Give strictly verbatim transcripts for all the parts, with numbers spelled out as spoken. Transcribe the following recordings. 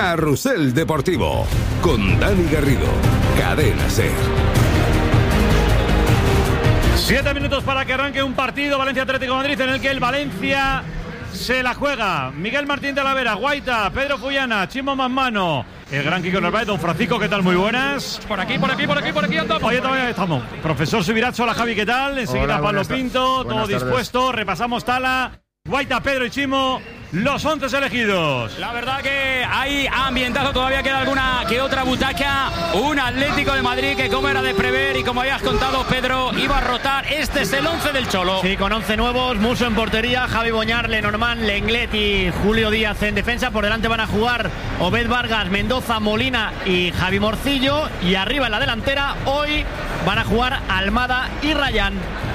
Carrusel Deportivo con Dani Garrido, Cadena SER. Siete minutos para que arranque un partido Valencia Atlético de Madrid en el que el Valencia se la juega. Miguel Martín de la Vera, Guaita, Pedro Fullana, Chimo Manmano, el gran Kiko Narváez, don Francisco, ¿qué tal? Muy buenas. Por aquí, por aquí, por aquí, por aquí andamos. Oye, todavía estamos. Profesor Subiracho, hola Javi, ¿qué tal? Enseguida Hola, Pablo Pinto, todo tardes. dispuesto. Repasamos Tala, Guaita, Pedro y Chimo, los once elegidos. La verdad que hay ambientazo, todavía queda alguna que otra butaca. Un Atlético de Madrid que, como era de prever y como habías contado, Pedro, iba a rotar. Este es el once del Cholo. Sí, con once nuevos, Muso en portería, Javi Boñar, Lenormand, Lenglet y Julio Díaz en defensa. Por delante van a jugar Obed Vargas, Mendoza, Molina y Javi Morcillo. Y arriba en la delantera, hoy van a jugar Almada y Rayán.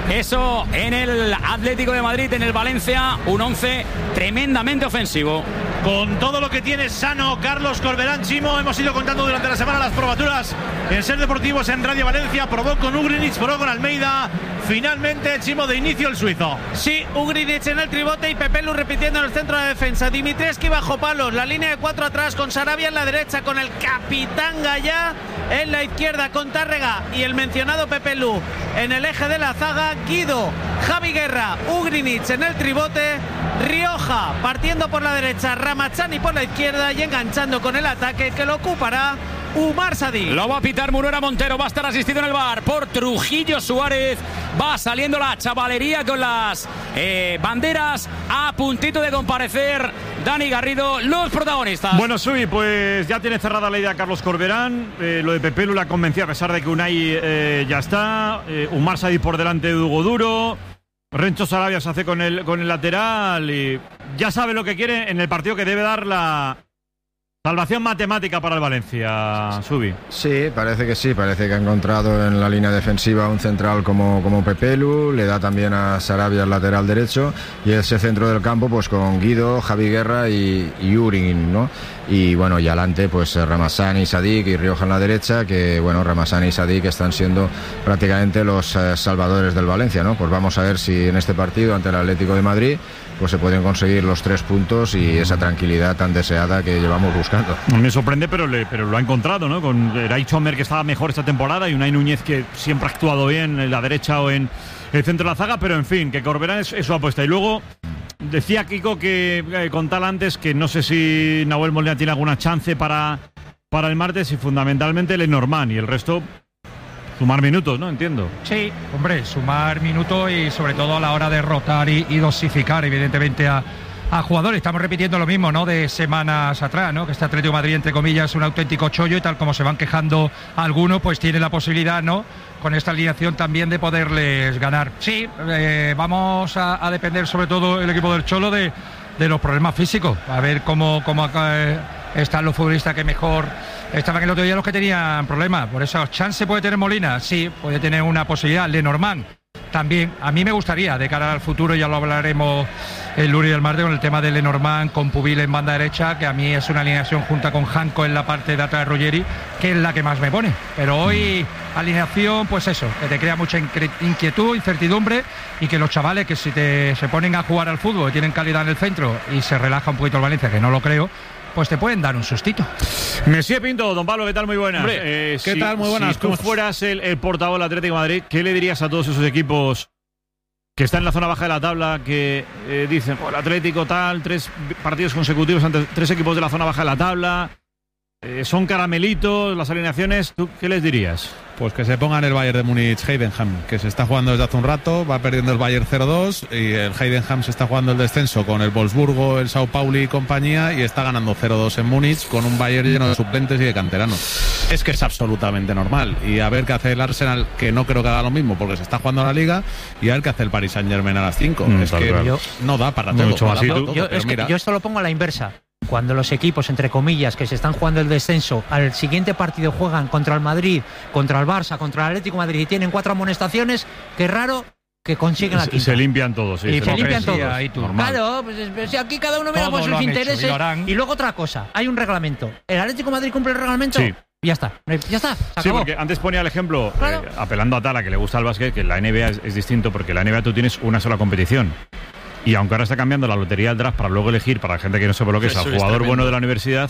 Eso en el Atlético de Madrid, en el Valencia, un once tremendamente ofensivo. Con todo lo que tiene sano Carlos Corberán, Chimo, hemos ido contando durante la semana las probaturas en Ser Deportivos en Radio Valencia. Probó con Ugrinic, probó con Almeida. Finalmente, Chimo, de inicio el suizo. Sí, Ugrinic en el tribote y Pepelu repitiendo en el centro de defensa. Dimitrescu bajo palos, la línea de cuatro atrás con Sarabia en la derecha, con el capitán Gallá en la izquierda, con Tárrega y el mencionado Pepelu en el eje de la zaga. Guido, Javi Guerra, Ugrinic en el tribote, Rioja partiendo por la derecha, Ramazani por la izquierda y enganchando con el ataque que lo ocupará Umar Sadik. Lo va a pitar Munuera Montero, va a estar asistido en el bar por Trujillo Suárez. Va saliendo la chavalería con las eh, banderas a puntito de comparecer. Dani Garrido, los protagonistas. Bueno, Subi, pues ya tiene cerrada la idea Carlos Corberán. Eh, lo de Pepelu la convenció a pesar de que Unai eh, ya está. Eh, Umar Sadik por delante de Hugo Duro. Rencho Sarabia se hace con el, con el lateral y ya sabe lo que quiere en el partido que debe dar la salvación matemática para el Valencia, Subi. Sí, parece que sí, parece que ha encontrado en la línea defensiva un central como, como Pepelu, le da también a Sarabia el lateral derecho y ese centro del campo pues con Guido, Javi Guerra y, y Urin, ¿no? Y bueno, y adelante pues Ramazani, Sadik y Rioja en la derecha, que bueno, Ramazani y Sadik están siendo prácticamente los eh, salvadores del Valencia, ¿no? Pues vamos a ver si en este partido ante el Atlético de Madrid pues se pueden conseguir los tres puntos y esa tranquilidad tan deseada que llevamos buscando. Me sorprende, pero, le, pero lo ha encontrado, ¿no? Con Ray Chomer, que estaba mejor esta temporada, y Unai Núñez, que siempre ha actuado bien en la derecha o en el centro de la zaga, pero en fin, que Corberán es, es su apuesta. Y luego decía Kiko que eh, con tal antes que no sé si Nahuel Molina tiene alguna chance para, para el martes y fundamentalmente Lenormand y el resto sumar minutos, ¿no? Entiendo. Sí, hombre, sumar minutos y sobre todo a la hora de rotar y, y dosificar evidentemente a, a jugadores. Estamos repitiendo lo mismo, ¿no? De semanas atrás, ¿no? Que este Atlético de Madrid, entre comillas, es un auténtico chollo y tal como se van quejando algunos, pues tiene la posibilidad, ¿no? Con esta alineación también de poderles ganar. Sí, eh, vamos a, a depender sobre todo el equipo del Cholo de, de los problemas físicos. A ver cómo, cómo eh, están los futbolistas que mejor estaban el otro día, los que tenían problemas. Por eso, chance puede tener Molina, sí, puede tener una posibilidad. Lenormand también. A mí me gustaría, de cara al futuro, ya lo hablaremos el lunes y el martes, con el tema de Lenormand con Pubil en banda derecha, que a mí es una alineación junta con Janko en la parte de atrás de Ruggeri, que es la que más me pone. Pero hoy, alineación, pues eso, que te crea mucha inquietud, incertidumbre, y que los chavales que si te, se ponen a jugar al fútbol, tienen calidad en el centro y se relaja un poquito el Valencia, que no lo creo, pues te pueden dar un sustito. Monsieur Pinto, don Pablo, ¿qué tal? Muy buenas. Hombre, eh, ¿qué si, tal? Muy buenas. Si tú fueras el, el portavoz del Atlético de Madrid, ¿qué le dirías a todos esos equipos que están en la zona baja de la tabla, que eh, dicen, oh, el Atlético tal, tres partidos consecutivos ante tres equipos de la zona baja de la tabla, eh, son caramelitos las alineaciones? ¿Tú qué les dirías? Pues que se pongan el Bayern de Múnich-Heidenheim, que se está jugando desde hace un rato, va perdiendo el Bayern cero dos y el Heidenheim se está jugando el descenso con el Wolfsburgo, el Sao Paulo y compañía, y está ganando cero dos en Múnich con un Bayern lleno de suplentes y de canteranos. Es que es absolutamente normal. Y a ver qué hace el Arsenal, que no creo que haga lo mismo porque se está jugando la Liga, y a ver qué hace el Paris Saint-Germain a las cinco. Mm, es que yo, no da para todo. Mucho más. Da para todo, yo, pero es mira. que yo esto lo pongo a la inversa. Cuando los equipos, entre comillas, que se están jugando el descenso, al siguiente partido juegan contra el Madrid, contra el Barça, contra el Atlético de Madrid y tienen cuatro amonestaciones, qué raro que consiguen la quinta. Se limpian todos, sí. Y se limpian todos. Normal. Claro, pues si aquí cada uno mira por sus intereses. Y, y luego otra cosa, hay un reglamento. ¿El Atlético de Madrid cumple el reglamento? Sí. Y ya está, ya está, se acabó. Sí, porque antes ponía el ejemplo, claro. eh, apelando a Tala, que le gusta el básquet, que la N B A es, es distinto, porque la N B A tú tienes una sola competición. Y aunque ahora está cambiando la lotería del draft para luego elegir, para la gente que no sepa lo que es, al jugador bueno de la universidad,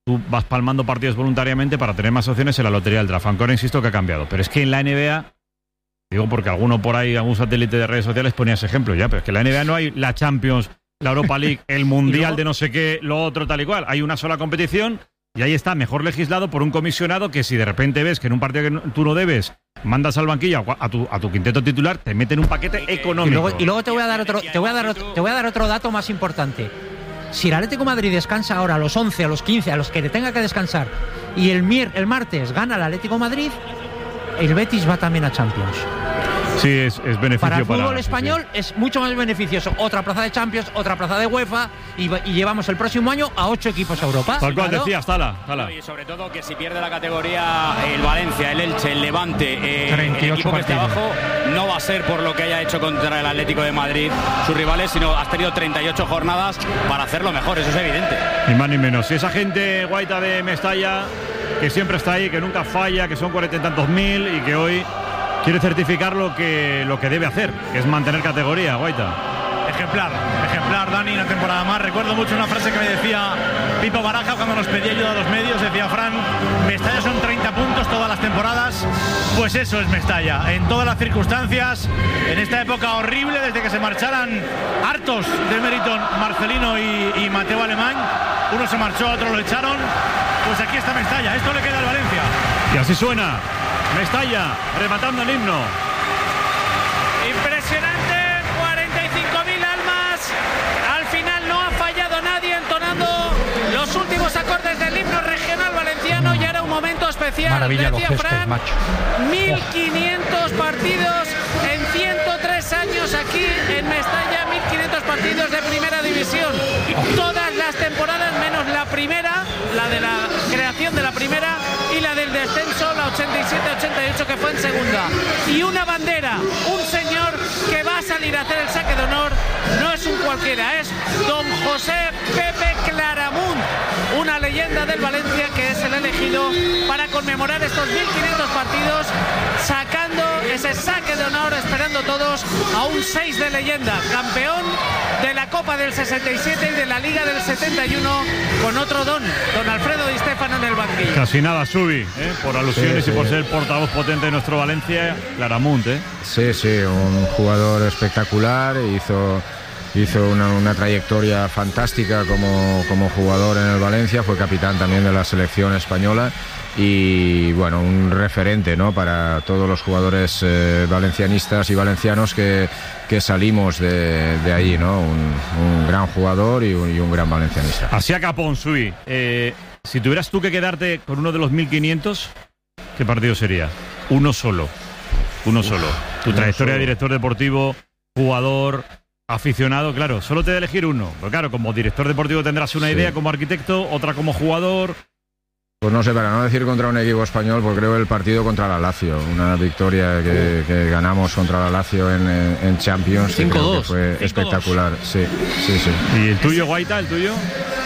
tú vas palmando partidos voluntariamente para tener más opciones en la lotería del draft. Aunque ahora insisto que ha cambiado. Pero es que en la N B A, digo porque alguno por ahí, algún satélite de redes sociales ponía ese ejemplo ya, pero es que en la N B A no hay la Champions, la Europa League, el Mundial luego, de no sé qué, lo otro tal y cual. Hay una sola competición y ahí está mejor legislado por un comisionado que si de repente ves que en un partido que tú no debes mandas al banquillo a tu, a tu quinteto titular, te meten un paquete económico. Y luego, y luego te voy a dar otro, te voy a dar otro, te voy a dar otro dato más importante. Si el Atlético de Madrid descansa ahora a los once, a los quince, a los que le tenga que descansar, y el, mier, el martes gana el Atlético de Madrid, el Betis va también a Champions. Sí, es, es beneficio para el fútbol para, español sí, sí. Es mucho más beneficioso. Otra plaza de Champions, otra plaza de UEFA y, y llevamos el próximo año a ocho equipos a Europa. Tal cual decías, Tala, Tala. Y sobre todo que si pierde la categoría el Valencia, el Elche, el Levante, eh, el equipo que esté abajo, no va a ser por lo que haya hecho contra el Atlético de Madrid sus rivales, sino has tenido treinta y ocho jornadas para hacerlo mejor, eso es evidente. Ni más ni menos. Si esa gente guaita de Mestalla, que siempre está ahí, que nunca falla, que son cuarenta y tantos mil y que hoy quiere certificar lo que, lo que debe hacer, que es mantener categoría, Guaita. Ejemplar, ejemplar, Dani, una temporada más. Recuerdo mucho una frase que me decía Pipo Baraja cuando nos pedía ayuda a los medios. Decía, Fran, Mestalla son treinta puntos todas las temporadas. Pues eso es Mestalla, en todas las circunstancias, en esta época horrible, desde que se marcharan hartos de Meriton, Marcelino y, y Mateo Alemán. Uno se marchó, otro lo echaron. Pues aquí está Mestalla, esto le queda al Valencia. Y así suena Mestalla, rematando el himno. Impresionante, cuarenta y cinco mil almas. Al final no ha fallado nadie entonando los últimos acordes del himno regional valenciano y era un momento especial. Maravilla, decía los gestos, Fran, macho. mil quinientos partidos en ciento tres años aquí en Mestalla, mil quinientos partidos de primera división. Todas las temporadas menos la primera, la de la creación de la primera y la del descenso, la ochenta y siete ochenta y ocho que fue en segunda. Y una bandera, un señor que va a salir a hacer el saque de honor, no es un cualquiera, es don José Pepe Claramunt, una leyenda del Valencia que es el elegido para conmemorar estos mil quinientos partidos, sacando ese saque de honor, esperando todos a un seis de leyenda, campeón de la Copa del sesenta y siete y de la Liga del setenta y uno, con otro don, don Alfredo Di Stéfano en el banquillo. Casi nada, Subi, ¿eh? Por alusiones sí, sí. y por ser portavoz potente de nuestro Valencia, Claramunt, ¿eh? Sí, sí, un jugador espectacular, hizo... Hizo una, una trayectoria fantástica como, como jugador en el Valencia, fue capitán también de la selección española y bueno, un referente, ¿no?, para todos los jugadores eh, valencianistas y valencianos que, que salimos de, de ahí, ¿no? Un, un gran jugador y un, y un gran valencianista. Así a Capón, Sui. Eh, si tuvieras tú que quedarte con uno de los mil quinientos, ¿qué partido sería? Uno solo. Uno Uf, solo. Tu trayectoria de director deportivo, jugador, aficionado, claro, solo te de elegir uno. Pero claro, como director deportivo tendrás una sí. idea, como arquitecto, otra como jugador. Pues no sé, para no decir contra un equipo español, pues creo el partido contra la Lazio, una victoria que, que ganamos contra la Lazio en, en Champions, cinco dos, que fue cinco espectacular. dos. Sí, sí, sí. ¿Y el tuyo, Guaita, el tuyo?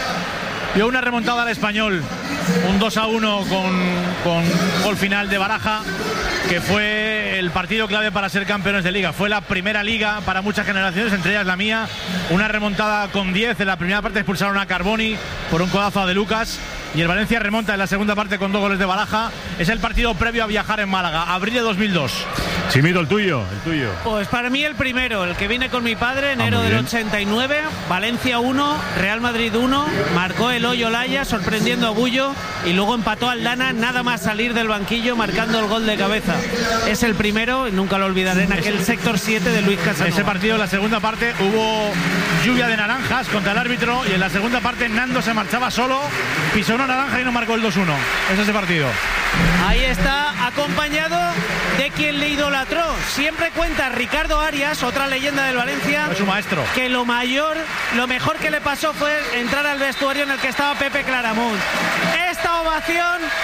Dio una remontada al Español, un dos a uno con, con gol final de Baraja, que fue el partido clave para ser campeones de liga. Fue la primera liga para muchas generaciones, entre ellas la mía. Una remontada con diez. En la primera parte expulsaron a Carboni por un codazo de Lucas. Y el Valencia remonta en la segunda parte con dos goles de Baraja. Es el partido previo a viajar en Málaga, abril de dos mil dos. Chimito, el tuyo, el tuyo. Pues para mí el primero, el que vine con mi padre, enero ah, del ochenta y nueve, Valencia uno, Real Madrid uno, marcó el Hoyo Laya sorprendiendo a Bullo y luego empató Aldana nada más salir del banquillo marcando el gol de cabeza. Es el primero, y nunca lo olvidaré, en aquel sector siete de Luis Casanova. Ese partido, en la segunda parte, hubo lluvia de naranjas contra el árbitro y en la segunda parte Nando se marchaba solo, pisó una naranja y no marcó el dos uno. Es ese partido. Ahí está, acompañado de quien le idolatró. Siempre cuenta Ricardo Arias, otra leyenda del Valencia. Es su maestro. Que lo mayor, lo mejor que le pasó fue entrar al vestuario en el que estaba Pepe Claramunt. Esta ovación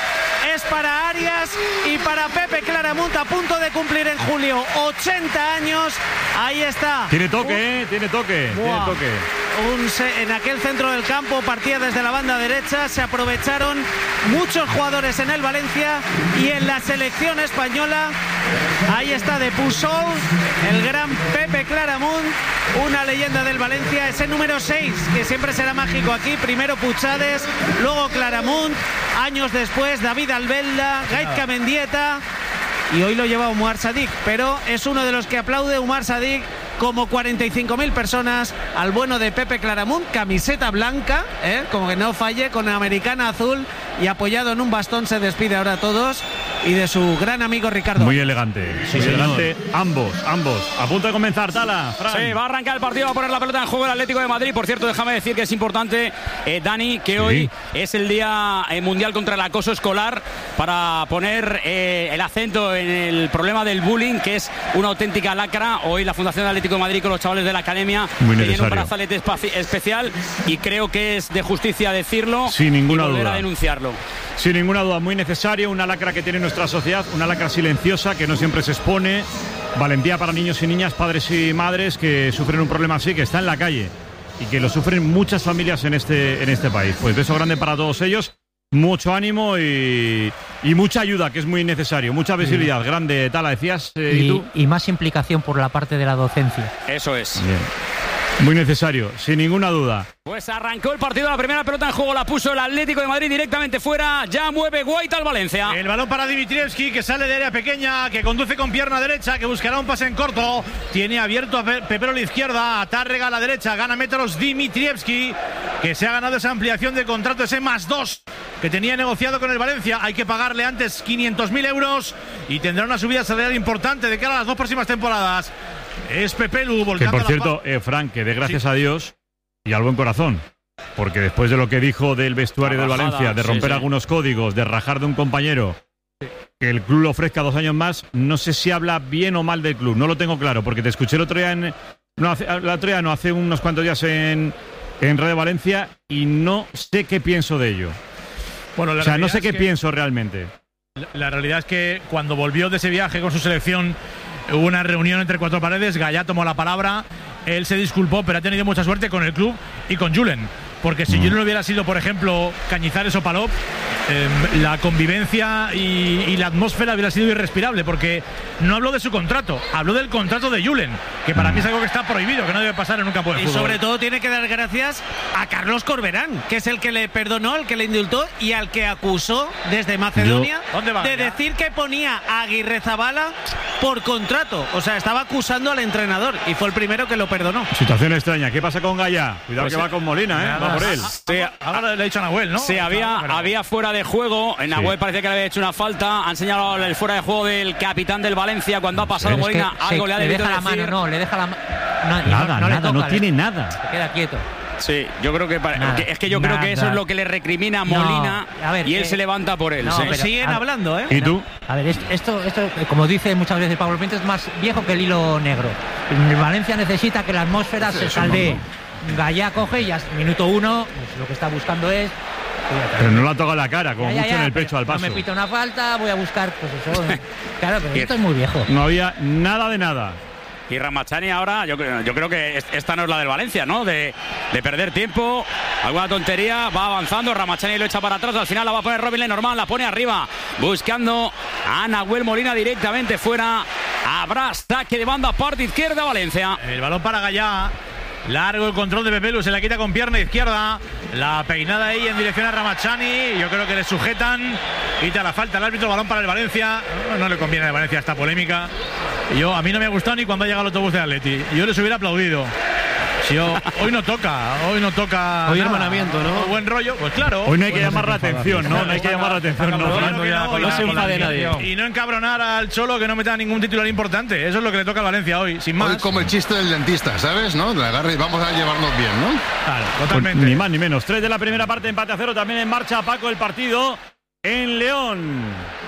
es para Arias y para Pepe Claramunt, a punto de cumplir en julio ochenta años. Ahí está. Tiene toque, ¿eh? Tiene toque. Tiene toque. Un se, en aquel centro del campo partía desde la banda derecha, se aprovecharon muchos jugadores en el Valencia y en la selección española. Ahí está de Pujol, el gran Pepe Claramunt, una leyenda del Valencia, ese número seis que siempre será mágico aquí. Primero Puchades, luego Claramunt, años después David Albelda, Gaitka Mendieta y hoy lo lleva Umar Sadik, pero es uno de los que aplaude Umar Sadik, como cuarenta y cinco mil personas, al bueno de Pepe Claramunt, camiseta blanca, ¿eh? Como que no falle, con americana azul y apoyado en un bastón. Se despide ahora a todos y de su gran amigo Ricardo. Muy elegante, sí, muy señor. elegante, ambos, ambos. A punto de comenzar, Tala, Fran. Sí, va a arrancar el partido, va a poner la pelota en juego el Atlético de Madrid. Por cierto, déjame decir que es importante, eh, Dani, que sí. hoy es el Día eh, Mundial contra el Acoso Escolar, para poner eh, el acento en el problema del bullying, que es una auténtica lacra. Hoy la Fundación del Atlético de Madrid con los chavales de la academia tienen un brazalete especial y creo que es de justicia decirlo, sin ninguna y volver duda a denunciarlo. Sin ninguna duda, muy necesario, una lacra que tiene nuestra sociedad, una lacra silenciosa que no siempre se expone. Valentía para niños y niñas, padres y madres que sufren un problema así, que está en la calle y que lo sufren muchas familias en este, en este país. Pues beso grande para todos ellos, mucho ánimo y, y mucha ayuda, que es muy necesario, mucha visibilidad. Sí. Grande, Tala, decías. Eh, y, ¿y tú? Y más implicación por la parte de la docencia. Eso es. Bien. Muy necesario, sin ninguna duda. Pues arrancó el partido, la primera pelota en juego la puso el Atlético de Madrid directamente fuera, ya mueve Guaita al Valencia. El balón para Dimitrievski, que sale de área pequeña, que conduce con pierna derecha, que buscará un pase en corto, tiene abierto a Pepero a la izquierda, a Tárrega a la derecha, gana metros Dimitrievski, que se ha ganado esa ampliación de contrato, ese más dos que tenía negociado con el Valencia. Hay que pagarle antes quinientos mil euros y tendrá una subida salarial importante de cara a las dos próximas temporadas. Es Pepelu volcando. Que por cierto, eh, Frank, que dé gracias sí. a Dios y al buen corazón, porque después de lo que dijo del vestuario del Valencia, de romper sí, sí. algunos códigos, de rajar de un compañero, que el club le ofrezca dos años más, no sé si habla bien o mal del club, no lo tengo claro, porque te escuché el otro día en, no hace, el otro día no hace unos cuantos días en en Radio Valencia y no sé qué pienso de ello. Bueno, la o sea, no sé qué que, pienso realmente. La, la realidad es que cuando volvió de ese viaje con su selección, hubo una reunión entre cuatro paredes, Gallá tomó la palabra, él se disculpó, pero ha tenido mucha suerte con el club y con Julen. Porque si mm. Julen hubiera sido, por ejemplo, Cañizares o Palop, eh, la convivencia y, y la atmósfera hubiera sido irrespirable, porque no habló de su contrato, habló del contrato de Julen, que para mm. mí es algo que está prohibido, que no debe pasar en un campo de y fútbol. Y sobre todo tiene que dar gracias a Carlos Corberán, que es el que le perdonó, al que le indultó y al que acusó desde Macedonia Yo, de decir que ponía a Aguirrezabala por contrato. O sea, estaba acusando al entrenador y fue el primero que lo perdonó. Situación extraña. ¿Qué pasa con Gallá? Cuidado pues que va con Molina, ¿eh? Va por él. Sí, ahora le ha dicho a Nahuel, ¿no? Sí, había, había fuera de juego. En Nahuel sí. parecía que le había hecho una falta. Han señalado el fuera de juego del capitán del Valencia cuando ha pasado Molina. Es que, algo sí, le ha le debido deja la decir. mano, no, le deja la mano. No, nada, no, no, nada, toca, no tiene le, nada. Se queda quieto. Sí, yo creo que, para, es que yo creo nada. que eso es lo que le recrimina a Molina no, a ver, y él eh, se levanta por él. no, sí. pero, siguen a, hablando, ¿eh? ¿Y tú? A ver, esto, esto, como dice muchas veces Pablo Pinto, es más viejo que el hilo negro. El Valencia necesita que la atmósfera sí, se saldee. Gallá coge y ya minuto uno, pues lo que está buscando es. Pero no la toca la cara, como ya, ya, mucho ya, en el pecho al paso. No me pita una falta, voy a buscar, pues eso. Claro, pero esto es muy viejo. No había nada de nada. Y Ramachani ahora, yo, yo creo que esta no es la del Valencia, ¿no? De, de perder tiempo, alguna tontería, va avanzando, Ramachani lo echa para atrás, al final la va a poner Robin Lenormand, la pone arriba, buscando a Nahuel Molina directamente fuera, habrá saque de banda, parte izquierda, Valencia. El balón para Gallá. Largo el control de Pepelu, se la quita con pierna izquierda. La peinada ahí en dirección a Ramachani. Yo creo que le sujetan. Quita la falta el árbitro, balón para el Valencia. No, no le conviene al Valencia esta polémica. Yo, a mí no me ha gustado ni cuando ha llegado el autobús de Atleti. Yo les hubiera aplaudido. Si yo, hoy no toca, hoy no toca. Hoy hermanamiento, ¿no? Buen rollo, pues claro. Hoy no hay que llamar la atención, ¿no? No hay que llamar la atención, no. No se enfade nadie. Y no encabronar al Cholo que no meta ningún titular importante. Eso es lo que le toca al Valencia hoy, sin más. Hoy como el chiste del dentista, ¿sabes? ¿No? Le agarre y vamos a llevarnos bien, ¿no? Claro, totalmente. Pues ni más ni menos. Tres de la primera parte, empate a cero. También en marcha, Paco, el partido en León.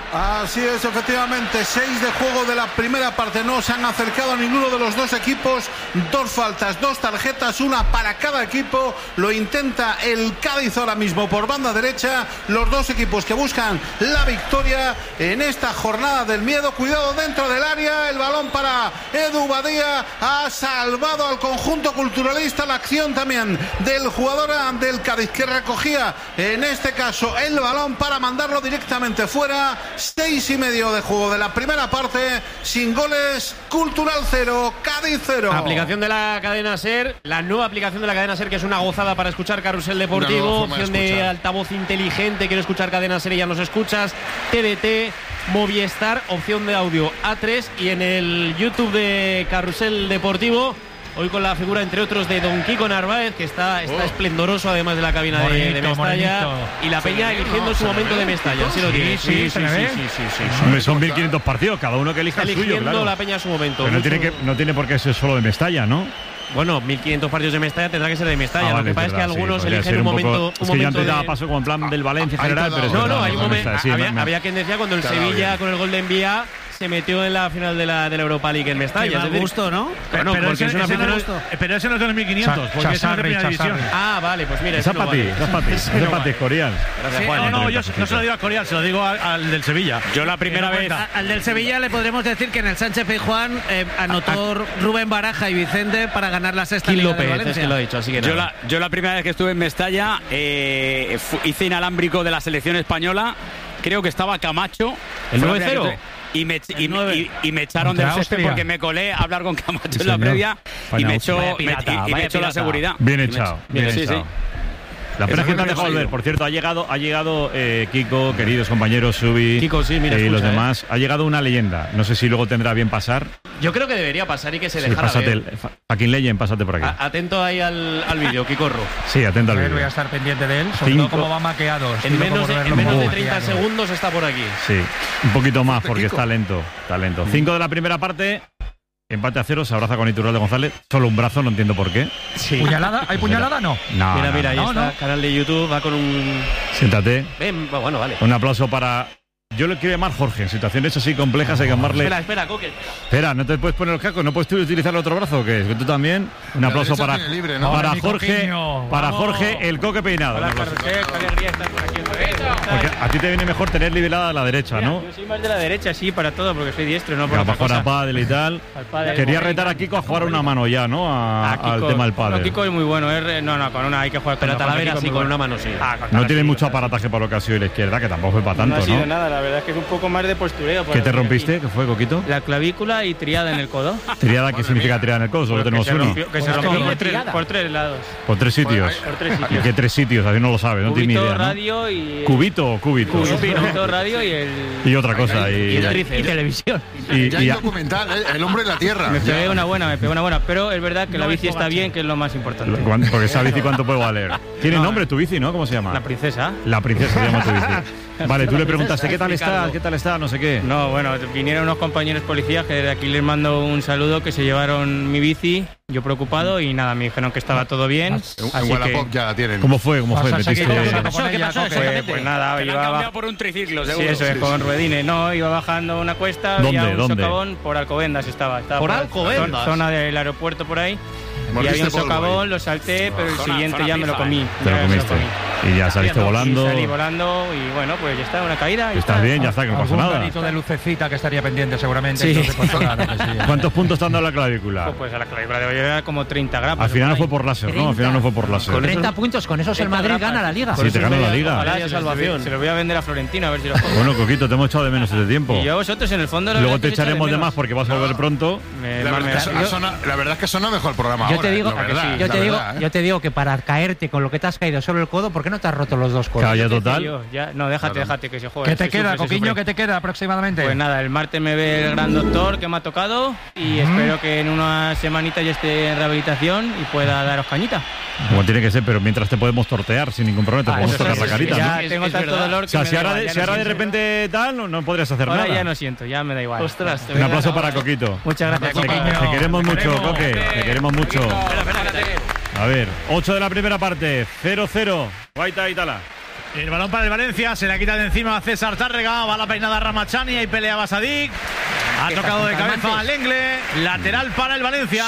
Así es, efectivamente, seis de juego de la primera parte. No se han acercado a ninguno de los dos equipos. Dos faltas, dos tarjetas, una para cada equipo. Lo intenta el Cádiz ahora mismo por banda derecha. Los dos equipos que buscan la victoria en esta jornada del miedo. Cuidado dentro del área, el balón para Edu Badía. Ha salvado al conjunto culturalista. La acción también del jugador del Cádiz que recogía en este caso el balón para mandarlo directamente fuera. Seis y medio de juego de la primera parte, sin goles, Cultural cero, Cádiz cero. Aplicación de la cadena SER, la nueva aplicación de la cadena SER, que es una gozada para escuchar Carrusel Deportivo, opción de, de altavoz inteligente, quiero escuchar cadena SER y ya nos escuchas, T D T, Movistar, opción de audio A tres, y en el YouTube de Carrusel Deportivo, hoy con la figura, entre otros, de Don Kiko Narváez, que está, está oh. esplendoroso, además de la cabina morenito, de, de Mestalla. Morenito. Y la Peña eligiendo no, su momento de Mestalla. ¿Sí lo tiene? Sí, sí, sí, sí, sí, sí, sí, sí, sí. Son mil quinientos partidos, cada uno que elija está el suyo, eligiendo claro. la Peña su momento. Pero no tiene, que, no tiene por qué ser solo de Mestalla, ¿no? Bueno, mil quinientos partidos de Mestalla tendrá que ser de Mestalla. Ah, vale, lo que pasa es, verdad, es que algunos sí, eligen un, un momento. Poco, un es que momento yo antes de... daba paso como en plan del Valencia en general, pero no, no, hay un momento. momento. Había, había quien decía cuando el claro, Sevilla bien. Con el gol de Envía se metió en la final de la, de la Europa League en Mestalla. Es gusto, ¿no? Bueno, pero, porque ese, es una ese no, pero ese no es de los mil quinientos, porque ese no es de primera división. Ah, vale, pues mira. Esa para ti, esa para ti, esa para ti, Corial. No, no, yo no se lo digo a Corial, se lo digo al, al del Sevilla. Yo la primera vez. A, al del Sevilla le podremos decir que en el Sánchez Pizjuán eh, anotó a, Rubén Baraja y Vicente para ganar la sexta Liga de Valencia. Es que lo ha dicho, así que yo, la, yo la primera vez que estuve en Mestalla eh, hice inalámbrico de la selección española. Creo que estaba Camacho. ¿El nueve cero? Y me, y, y, y me echaron del césped porque me colé a hablar con Camacho sí, en la señor. previa y me echó, pirata, me, y, y me echó la seguridad. Bien echado, bien sí, echado. Sí. La pena es que te han dejado volver. Por cierto, ha llegado, ha llegado eh, Kiko, queridos compañeros, Subi Kiko, sí, mira, y escucha, los demás. Eh. Ha llegado una leyenda. No sé si luego tendrá bien pasar. Yo creo que debería pasar y que se sí, dejara pásate ver. El, fucking Legend, pásate por aquí. A, atento ahí al, al vídeo, Kikorro. Sí, atento al vídeo. Voy a estar pendiente de él, sobre Cinco. todo cómo va maqueado. En menos de, en menos de treinta segundos está por aquí. Sí, un poquito más porque está lento. Está lento. Cinco de la primera parte. Empate a cero, se abraza con Iturralde González. Solo un brazo, no entiendo por qué. Sí. ¿Puñalada? ¿Hay puñalada? No. No. Mira, no, mira, ahí no, está. No. Canal de YouTube, va con un. Siéntate. Ven, bueno, vale. Un aplauso para. Yo le quiero llamar Jorge. En situaciones así complejas hay que llamarle. Espera, espera, Coque. Espera, ¿no te puedes poner los cascos? ¿No puedes utilizar el otro brazo o qué? ¿Que tú también? Un aplauso para, libre, ¿no? para Hola, Jorge. Para Jorge, el Coque peinado. Hola, Carrusel, qué alegría estar por aquí. Porque a ti te viene mejor tener nivelada a la derecha, Mira, ¿no? Yo soy más de la derecha, sí, para todo, porque soy diestro, no por para otra jugar cosa. a pádel y tal. Pádel, Quería muy retar bien. a Kiko a jugar una mano ya, ¿no? A, A Kiko, al tema del bueno, pádel. Kiko es muy bueno, es, no, no, con una hay que jugar. Pero con Talavera Kiko sí, muy con bueno. una mano sí. Ah, con No Talavera tiene sí, mucho con Talavera. aparataje para lo que ha sido la izquierda, que tampoco fue para No tanto, ha sido ¿no? nada, la verdad es que es un poco más de postureo. ¿Qué te rompiste? ¿Qué fue, Coquito? La clavícula y triada en el codo. ¿Triada qué significa triada en el codo? Solo Que tenemos se uno. rompió, que se rompió por tres, por tres lados. Por tres sitios. Por tres ¿Y sitios. qué tres sitios? Así no lo sabe, no tiene ni Cubito, idea, ¿no? radio y... ¿Cubito o cúbito? Cubito, radio y el... Y otra cosa. Y Y, el tríceps. Y televisión. y, Ya y- hay documental, ¿eh? El hombre en la tierra. Me Ya. pegué una buena, me pegué una buena. Pero es verdad que la bici está bien, que es lo más importante. ¿cuánto- porque esa bici cuánto puede valer. Tiene No, nombre tu bici, ¿no? ¿Cómo se llama? La princesa. La princesa se llama tu bici. Vale, tú le preguntaste, ¿qué tal Ricardo. está? ¿Qué tal está? No sé qué. No, bueno, vinieron unos compañeros policías que desde aquí les mando un saludo, que se llevaron mi bici, yo preocupado, y nada, me dijeron que estaba todo bien. En, en Así que, Wallapop ya la tienen. ¿Cómo fue? ¿Cómo fue? Vas a seguir Metiste- trabajando con ¿Qué ella, pasó? Coque. Exactamente. pues, pues nada, Te la han iba cambiado baj- por un triciclo, Sí, seguro. eso es, con ruedines. No, iba bajando una cuesta, había ¿Dónde? un ¿Dónde? socavón por Alcobendas estaba. estaba ¿Por zon- Alcobendas? Zona del aeropuerto por ahí. Y Mordiste había un polvo socavón, ahí. lo salté, pero el Zona- siguiente zona ya me lo fija, comí. Te lo Ya me comiste. comí. Y ya saliste Y volando. salí volando y bueno, pues ya está, una caída. y Estás está. bien, ya está, que no pasa Algún nada. garito de lucecita que estaría pendiente seguramente. Sí. Entonces, pues, claro que sí. ¿Cuántos puntos te han dado la clavícula? Pues, pues a la clavícula debo llegar como treinta gramos. Al final no por fue ahí. por láser, ¿no? Al final no fue por láser. Con treinta puntos, con esos el Madrid gana la Liga. Sí, te gana la Liga. Ojalá, Vaya se los salvación. voy- Se los voy a vender a Florentino a ver si los cojo. Bueno, Coquito, te hemos echado de menos ese tiempo. Y yo a vosotros en el fondo la Luego verdad te que os echo echaremos de menos. más porque vas a volver pronto. Me- La me- verdad, que yo- ha sonado- la verdad es que suena mejor el programa Yo ahora, te digo, la verdad, yo la te digo, verdad, ¿eh? yo te digo que para caerte con lo que te has caído solo el codo, ¿por qué no te has roto los dos codos? Claro, ya Yo, total. ya, no, déjate, Claro. déjate que se juegue. ¿Qué te se queda, sufre, se Coquiño? sufre. ¿Qué te queda aproximadamente? Pues nada, el martes me ve el gran doctor que me ha tocado y espero que en una semanita ya esté en rehabilitación y pueda daros cañita. Como tiene que ser, pero mientras te podemos tortear sin ningún problema, te podemos eso tocar sí, la sí, carita, ya ¿no? Es- tengo es tanto verdad. dolor O que sea, me si da ahora, igual, de, ya si no ahora de siento. repente tal, no, no podrías hacer Ahora nada. ya no siento, ya me da igual. Ostras, te Un voy a- aplauso para Coquito. Muchas gracias, Te, Coquiño. te queremos Te mucho, queremos. Coque. Te queremos mucho. Espera, espera, espera. A ver, ocho de la primera parte, cero cero. Guaita y Tala. El balón para el Valencia, se la quita de encima a César Tárrega, va la peinada Ramachani y pelea Basadik. Ha tocado de cabeza al Engle, lateral para el Valencia.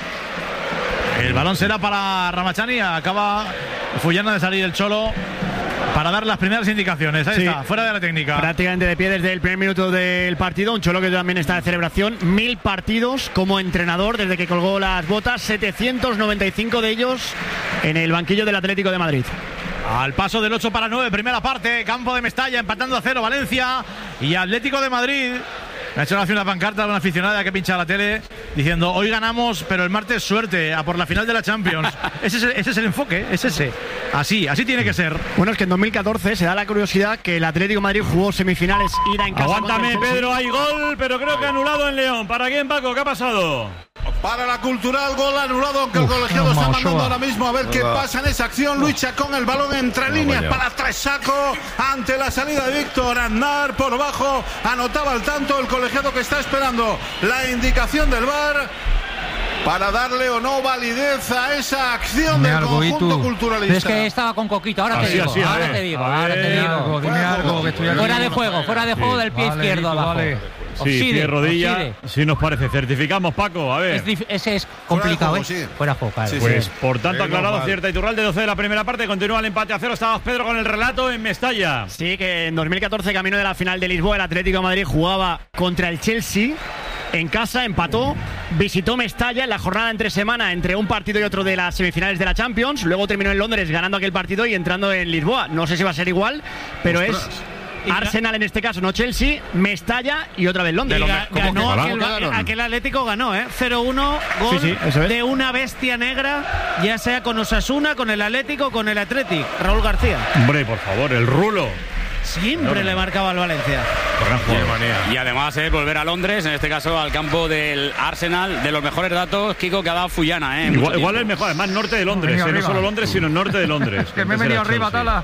El balón será para Ramachani, acaba Fullana de salir el Cholo para dar las primeras indicaciones. Ahí sí, está, fuera de la técnica. Prácticamente de pie desde el primer minuto del partido. Un Cholo que también está de celebración. Mil partidos como entrenador desde que colgó las botas. setecientos noventa y cinco de ellos en el banquillo del Atlético de Madrid. Al paso del ocho para nueve, primera parte. Campo de Mestalla empatando a cero Valencia y Atlético de Madrid. Me ha hecho una pancarta de una aficionada que pincha la tele diciendo: hoy ganamos, pero el martes suerte, a por la final de la Champions. ese, es el, ese es el enfoque, es ese. Así, así tiene que ser. Bueno, es que en dos mil catorce se da la curiosidad que el Atlético de Madrid jugó semifinales ida en casa. Aguántame, Pedro, hay gol, pero creo que anulado en León. ¿Para quién, Paco? ¿Qué ha pasado? Para la Cultural, gol anulado, aunque Uf, el colegiado no, está mandando ahora mismo a ver qué pasa en esa acción. Luis Chacón, el balón entre no, líneas para Tresaco, ante la salida de Víctor Aznar, por bajo, anotaba el tanto el colegiado que está esperando la indicación del V A R para darle o no validez a esa acción del conjunto culturalista. Es que estaba con Coquito, ahora así, te digo, así, ahora te digo, ahora te digo. Algo, dime algo, que estoy aquí. Fuera de juego, fuera de juego sí. del pie vale, izquierdo abajo. Vale. Sí, pie rodilla, sí nos parece. Certificamos, Paco, a ver. Es ese es complicado, fuera de juego, ¿eh? Sí. Fuera de juego, claro. Sí, pues sí. por tanto sí, aclarado, normal. Cierta Iturralde, doce de la primera parte, continúa el empate a cero. Estabas, Pedro, con el relato en Mestalla. Sí, que en dos mil catorce, camino de la final de Lisboa, el Atlético de Madrid jugaba contra el Chelsea. En casa empató, visitó Mestalla en la jornada entre semana entre un partido y otro de las semifinales de la Champions. Luego terminó en Londres ganando aquel partido y entrando en Lisboa. No sé si va a ser igual, pero Ostras. es Arsenal en este caso, no Chelsea, Mestalla y otra vez Londres. Ga ganó aquel, aquel Atlético ganó, ¿eh? cero uno, gol sí, sí, es. de una bestia negra, ya sea con Osasuna, con el Atlético, con el Athletic. Raúl García. Hombre, por favor, el rulo. Siempre no, le marcaba al Valencia. Y además es volver a Londres, en este caso al campo del Arsenal. De los mejores datos, Kiko, que ha dado Fullana. ¿eh? Igual, igual es mejor, además norte de Londres. No, eh, no solo Londres, sino norte de Londres. que me he venido arriba, Tala.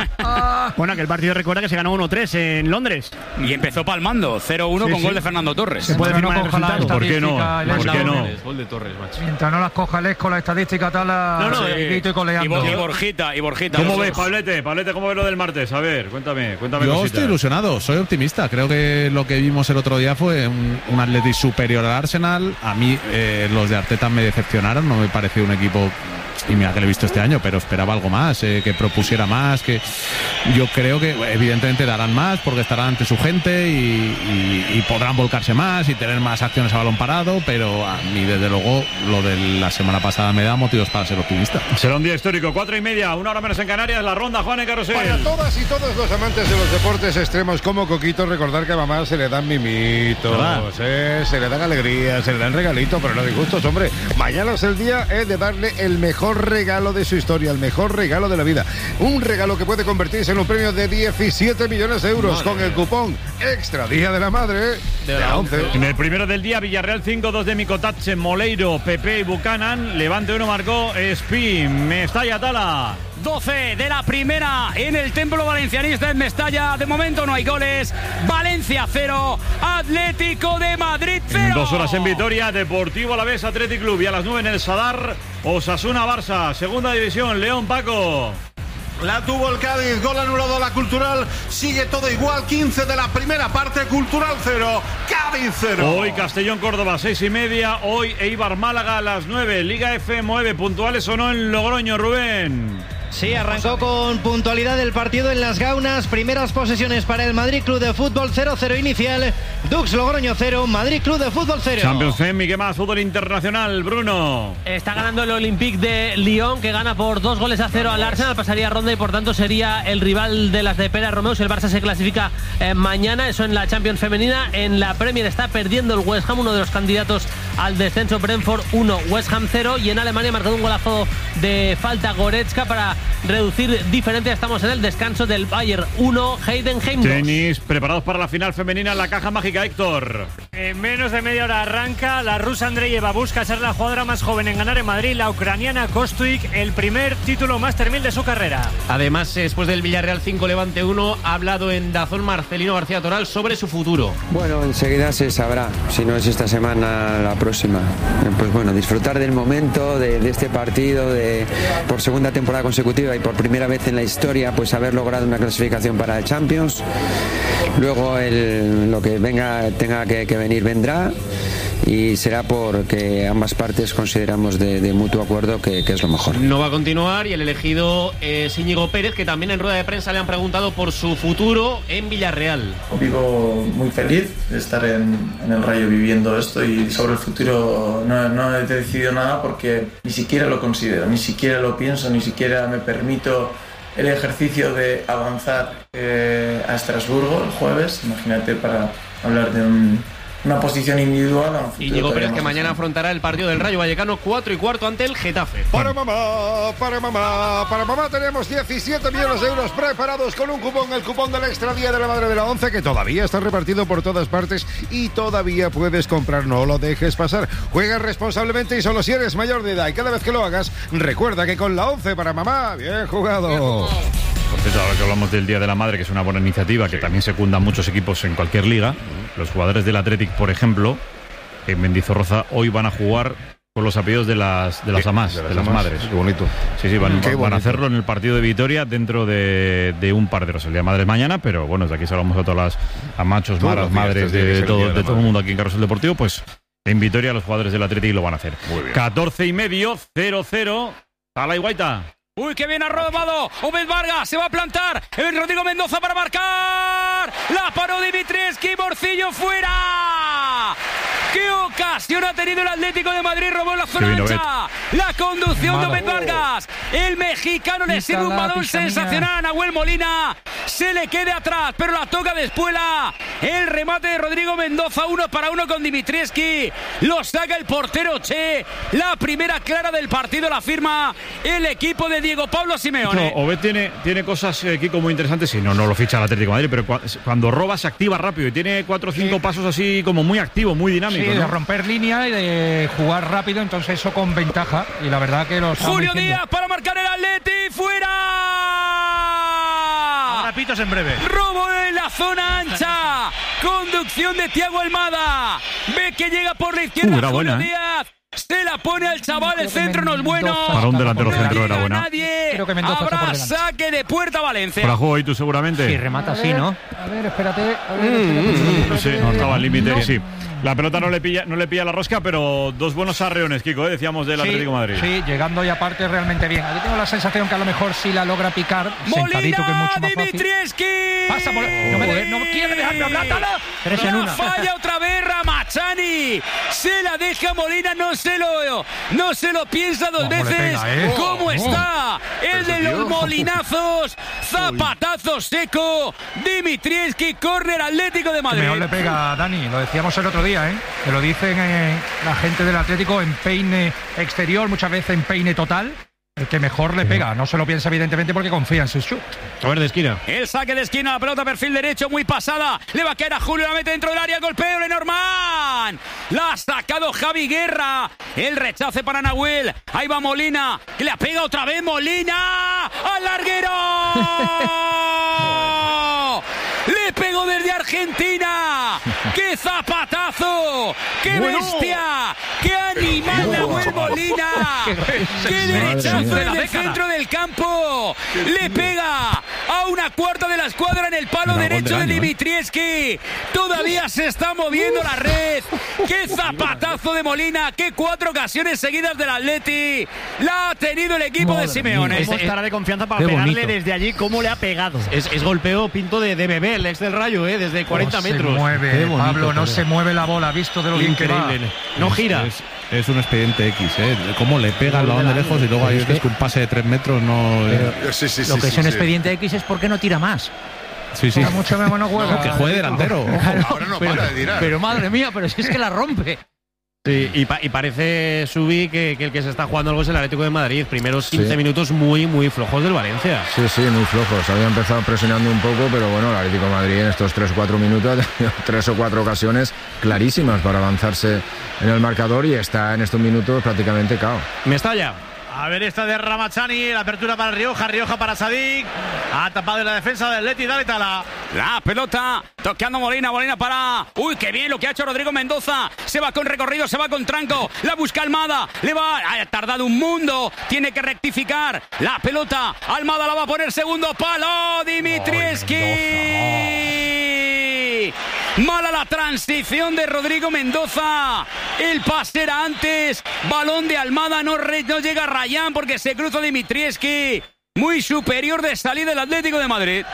Ah. Bueno, que el partido recuerda que se ganó uno tres en Londres. Y empezó palmando, cero uno sí, con sí. gol de Fernando Torres. Se puede firmar el resultado. ¿Por qué no? ¿Por qué no? Gol de Torres, macho. Mientras no las coja el Esco, la estadística, Tala. No, no, y, y, coleando. y Borjita, y Borjita. ¿Cómo ves, Pablete? Pablete, ¿cómo ves lo del martes? A ver, cuéntame, cuéntame. Yo estoy ilusionado, soy optimista. Creo que lo que vimos el otro día fue un, un Atleti superior al Arsenal. A mí eh, los de Arteta me decepcionaron, no me pareció un equipo, y mira que lo he visto este año, pero esperaba algo más, eh, que propusiera más, que yo creo que evidentemente darán más porque estarán ante su gente y, y, y podrán volcarse más y tener más acciones a balón parado, pero a mí desde luego lo de la semana pasada me da motivos para ser optimista. Será un día histórico, cuatro y media, una hora menos en Canarias, la ronda, Juan en Carrusel. Para todas y todos los amantes de los deportes extremos como Coquito, recordar que a mamá se le dan mimitos, eh, se le dan alegrías, se le dan regalitos, pero no disgustos, hombre. Mañana es el día eh, de darle el mejor regalo de su historia, el mejor regalo de la vida. Un regalo que puede convertirse en un premio de diecisiete millones de euros madre con el cupón Extra Día de la Madre de la once. En el primero del día, Villarreal cinco, dos de Micotache, Moleiro, Pepe y Buchanan. Levante uno marcó Espi, Mestalla, Tala. doce de la primera en el templo valencianista en Mestalla. De momento no hay goles. Valencia cero, Atlético de Madrid cero. Dos horas en Vitoria, Deportivo Alavés, Athletic Club. Y a las nueve en el Sadar, Osasuna, Barça. Segunda división, León, Paco. La tuvo el Cádiz, gol anulado a la Cultural, sigue todo igual, quince de la primera parte, Cultural cero, Cádiz cero. Hoy Castellón, Córdoba, seis y media, hoy Eibar, Málaga a las nueve, Liga F nueve, puntuales o no en Logroño, Rubén. Sí, arrancó con puntualidad el partido en Las Gaunas. Primeras posesiones para el Madrid Club de Fútbol, cero cero inicial. Dux Logroño cero, Madrid Club de Fútbol cero. Champions Femi, ¿qué más? Fútbol internacional, Bruno. Está ganando el Olympique de Lyon, que gana por dos goles a cero al Arsenal. Pasaría ronda y por tanto sería el rival de las de Pérez Romeu si el Barça se clasifica eh, mañana. Eso en la Champions femenina. En la Premier está perdiendo el West Ham, uno de los candidatos al descenso. Brentford uno, West Ham cero. Y en Alemania ha marcado un golazo de falta Goretzka para reducir diferencia. Estamos en el descanso del Bayern uno, Heidenheim dos. Tenis, preparados para la final femenina en la caja mágica, Héctor. En menos de media hora arranca. La rusa Andreeva busca ser la jugadora más joven en ganar en Madrid. La ucraniana Kostuik, el primer título Master mil de su carrera. Además, después del Villarreal cinco, Levante uno, ha hablado en Dazón Marcelino García Toral sobre su futuro. Bueno, enseguida se sabrá. Si no es esta semana, la próxima. próxima. Pues bueno, disfrutar del momento, de, de este partido, de por segunda temporada consecutiva y por primera vez en la historia, pues haber logrado una clasificación para el Champions. Luego el, lo que venga tenga que, que venir vendrá. Y será porque ambas partes consideramos de, de mutuo acuerdo que, que es lo mejor. No va a continuar y el elegido es Íñigo Pérez, que también en rueda de prensa le han preguntado por su futuro en Villarreal. Vivo muy feliz de estar en, en el Rayo viviendo esto, y sobre el futuro no, no he decidido nada porque ni siquiera lo considero, ni siquiera lo pienso, ni siquiera me permito el ejercicio de avanzar eh, a Estrasburgo el jueves. Imagínate, para hablar de un... una posición individual. Íñigo Pérez, que mañana afrontará el partido del Rayo Vallecano cuatro y cuarto ante el Getafe. Para mamá, para mamá, para mamá tenemos diecisiete millones de euros preparados con un cupón, el cupón del Extra Día de la Madre de la Once, que todavía está repartido por todas partes y todavía puedes comprar. No lo dejes pasar. Juega responsablemente y solo si eres mayor de edad, y cada vez que lo hagas, recuerda que con la Once para mamá, bien jugado. Bien jugado. Por cierto, ahora que hablamos del Día de la Madre, que es una buena iniciativa, que también secundan muchos equipos en cualquier liga, los jugadores del Athletic, por ejemplo, en Mendizorroza, hoy van a jugar con los apellidos de las de las amás, de las, de las madres. Qué bonito. Sí, sí, van, Qué van bonito. a hacerlo en el partido de Vitoria dentro de, de un par de horas. El Día de Madres mañana, pero bueno, desde aquí saludamos a todas las a machos, Todos maras, los días, madres, este tiene que de, ser el todo, Día de la de todo el Madre. mundo aquí en Carrusel Deportivo, pues en Vitoria los jugadores del Athletic lo van a hacer. Muy bien. catorce y medio, cero cero. Tala y Guaita. Uy, que bien ha robado Obed Vargas, se va a plantar el Rodrigo Mendoza para marcar. La paró Dimitrievski, Morcillo fuera. ¡Qué ocasión ha tenido el Atlético de Madrid! Robó la zona ancha. La conducción de Obed Vargas. El mexicano le sirve un balón sensacional a Nahuel Molina. Se le quede atrás, pero la toca de Espuela. El remate de Rodrigo Mendoza, uno para uno con Dimitrievski. Lo saca el portero Che. La primera clara del partido la firma el equipo de Diego Pablo Simeone. No, Obed tiene, tiene cosas, eh, Kiko, muy interesantes. Si no, no lo ficha el Atlético de Madrid, pero cua- cuando roba se activa rápido y tiene cuatro o cinco sí. pasos así como muy activo, muy dinámico. Sí, ¿no? de romper línea y de jugar rápido, entonces eso con ventaja. Y la verdad que lo Julio Díaz para marcar el Atleti, fuera. Rapitos en breve. Robo en la zona ancha. Conducción de Thiago Almada. Ve que llega por la izquierda. Uh, era Julio buena, ¿eh? Díaz. Se la pone al chaval, el centro no es bueno. Para un delantero no centro era llega buena. Nadie. Creo que Mendoza está Habrá por delante. saque de puerta Valencia. Para juego y tú seguramente. Sí, remata así, ¿no? A ver, espérate. A ver, Mm, espérate. mm, sí, no estaba al límite, No. sí. La pelota no le pilla, no le pilla la rosca, pero dos buenos arreones, Kiko, ¿eh? Decíamos del Sí, Atlético de Madrid. Sí, llegando y aparte realmente bien. Aquí tengo la sensación que a lo mejor sí la logra picar, sentadito, que es mucho más fácil. Dimitrievski. Pasa por... No, me, no quiere dejarme hablar, Tala. Tres en una. Falla otra vez Ramachani. Se la deja Molina, no se lo, no se lo piensa dos ¿Cómo le veces. pega, eh? ¿Cómo Oh, está? oh. El de los molinazos. Zapatazo seco. Dimitrievski, córner Atlético de Que Madrid. mejor le pega a Dani, lo decíamos el otro día, ¿eh? Que lo dicen eh, la gente del Atlético en peine exterior, muchas veces en peine total. El que mejor le pega, no se lo piensa evidentemente porque confía en su shoot. A ver, de esquina. El saque de esquina, la pelota perfil derecho, muy pasada. Le va a caer a Julio, la mete dentro del área, golpeo Lenormand. La ha sacado Javi Guerra. El rechace para Nahuel. Ahí va Molina, que le ha pegado otra vez Molina. ¡Al larguero! Le pegó desde Argentina. ¡Qué zapatazo! ¡Qué Bueno. bestia! ¡Qué animal Nahuel Molina! ¡Qué derechazo desde el centro del campo! Le pega a una cuarta de la escuadra en el palo Una gol derecho del de año, ¿eh? Dimitrievski. Todavía se está moviendo la red. ¡Qué zapatazo de Molina! ¡Qué cuatro ocasiones seguidas del Atleti! La ha tenido el equipo de Simeone. ¿Cómo estará de confianza para Qué pegarle bonito. desde allí? ¿Cómo le ha pegado? Es, es golpeo Pinto de, de bebé, el ex del Rayo, ¿eh? Desde cuarenta No metros. se mueve, Qué bonito, Pablo, no todo. se mueve la bola, visto de lo bien que va. Increíble. No gira. Es, es un expediente X, ¿eh? Cómo le pega el balón de lejos y luego hay Es que- veces que un pase de tres metros no... eh, Sí, sí, Lo sí, que es sí, un sí. expediente X es porque no tira más. Sí, sí. A mucho menos no juega. No, que juegue delantero. Ahora no pero, para de tirar. pero madre mía, pero si es que la rompe. Sí, y, pa- y parece Subi que, que el que se está jugando algo es el Atlético de Madrid. Primeros quince Sí. minutos muy, muy flojos del Valencia. Sí, sí, muy flojos. Había empezado presionando un poco, pero bueno, el Atlético de Madrid en estos tres o cuatro minutos ha tenido tres o cuatro ocasiones clarísimas para avanzarse en el marcador y está en estos minutos prácticamente cao. Mestalla. A ver esta de Ramachani, la apertura para Rioja, Rioja para Sadik. Ha tapado en la defensa del Atleti, dale Tala. La pelota tocando Molina, Molina para... Uy, qué bien lo que ha hecho Rodrigo Mendoza. Se va con recorrido, se va con tranco. La busca Almada, le va... Ha tardado un mundo, tiene que rectificar. La pelota, Almada la va a poner segundo palo. Dimitrievski. Mala la transición de Rodrigo Mendoza. El pase era antes. Balón de Almada, no, re... no llega Rayán porque se cruza Dimitrievski. Muy superior de salida del Atlético de Madrid.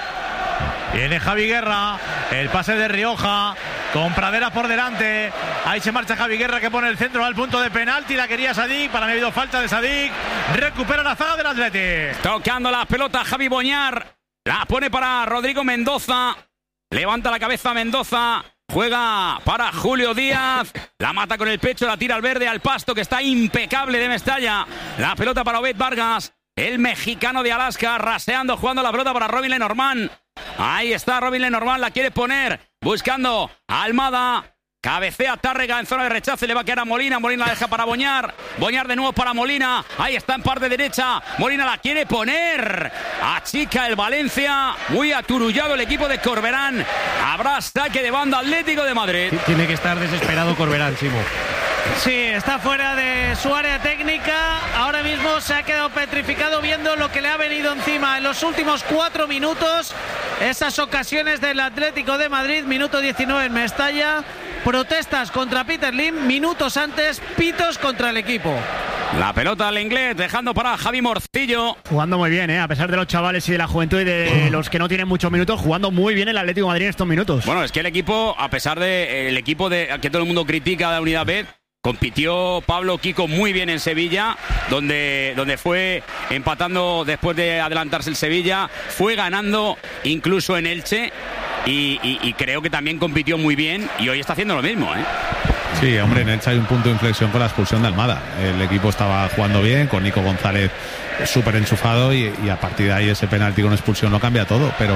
Viene Javi Guerra, el pase de Rioja, con Pradera por delante. Ahí se marcha Javi Guerra, que pone el centro al punto de penalti. La quería Sadik, para mí ha habido falta de Sadik. Recupera la zaga del Atleti. Tocando la pelota Javi Boñar. La pone para Rodrigo Mendoza. Levanta la cabeza Mendoza. Juega para Julio Díaz. La mata con el pecho, la tira al verde, al pasto, que está impecable de Mestalla. La pelota para Obed Vargas, el mexicano de Alaska, raseando, jugando la pelota para Robin Lenormand. Ahí está Robin Lenormand, la quiere poner, buscando a Almada. Cabecea Tárrega en zona de rechazo, le va a quedar a Molina. Molina la deja para Boñar. Boñar de nuevo para Molina. Ahí está en parte derecha. Molina la quiere poner. Achica el Valencia. Muy aturullado el equipo de Corberán. Habrá saque de banda Atlético de Madrid. Tiene que estar desesperado Corberán, Chimo. Sí, está fuera de su área técnica. Ahora mismo se ha quedado petrificado viendo lo que le ha venido encima en los últimos cuatro minutos. Esas ocasiones del Atlético de Madrid. Minuto diecinueve en Mestalla. Protestas contra Peter Lim. Minutos antes, pitos contra el equipo. La pelota al inglés, dejando para Javi Morcillo. Jugando muy bien, ¿eh? A pesar de los chavales y de la juventud y de los que no tienen muchos minutos, jugando muy bien el Atlético de Madrid en estos minutos. Bueno, es que el equipo, a pesar de el equipo de que todo el mundo critica de la Unidad B, compitió Pablo Kiko muy bien en Sevilla, donde, donde fue empatando después de adelantarse el Sevilla, fue ganando incluso en Elche y, y, y creo que también compitió muy bien y hoy está haciendo lo mismo, ¿eh? Sí, hombre, en Elche hay un punto de inflexión con la expulsión de Almada. El equipo estaba jugando bien, con Nico González súper enchufado y, y a partir de ahí ese penalti con expulsión lo cambia todo, pero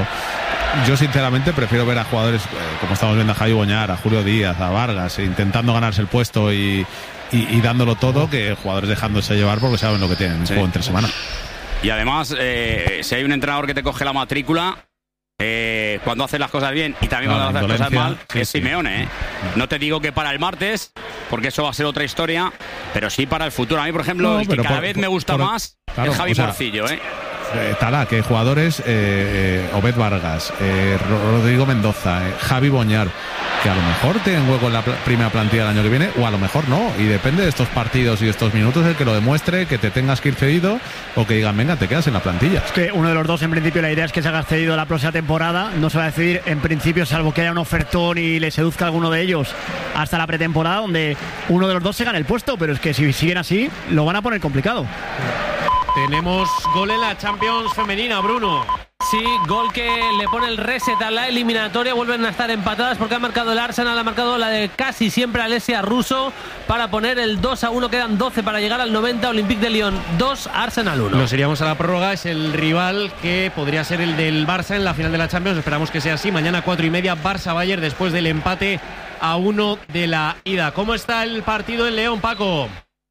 yo sinceramente prefiero ver a jugadores eh, como estamos viendo a Javi Boñar, a Julio Díaz, a Vargas, intentando ganarse el puesto y, y, y dándolo todo, que jugadores dejándose llevar porque saben lo que tienen en sí. Juego entre semana. Y además, eh, si hay un entrenador que te coge la matrícula eh, cuando haces las cosas bien y también no, cuando haces las cosas mal, sí, es sí. Simeone, ¿eh? No te digo que para el martes, porque eso va a ser otra historia, pero sí para el futuro. A mí, por ejemplo, no, el que cada por, vez me gusta por, más claro, es Javi o sea, Morcillo, ¿eh? Eh, Tala, que hay jugadores, eh, eh, Obed Vargas, eh, Rodrigo Mendoza, eh, Javi Boñar, que a lo mejor tienen hueco en la pl- primera plantilla el año que viene, o a lo mejor no, y depende de estos partidos y de estos minutos el que lo demuestre, que te tengas que ir cedido o que digan, venga, te quedas en la plantilla. Es que uno de los dos, en principio, la idea es que se haga cedido la próxima temporada, no se va a decidir en principio, salvo que haya un ofertón y le seduzca a alguno de ellos hasta la pretemporada, donde uno de los dos se gane el puesto, pero es que si siguen así, lo van a poner complicado. Tenemos gol en la Champions femenina, Bruno. Sí, gol que le pone el reset a la eliminatoria. Vuelven a estar empatadas porque ha marcado el Arsenal, ha marcado la de casi siempre Alessia Russo para poner el dos a uno. Quedan doce para llegar al noventa. Olympique de Lyon dos, Arsenal uno. Nos iríamos a la prórroga. Es el rival que podría ser el del Barça en la final de la Champions. Esperamos que sea así. Mañana cuatro y media, Barça-Bayern, después del empate a uno de la ida. ¿Cómo está el partido en León, Paco?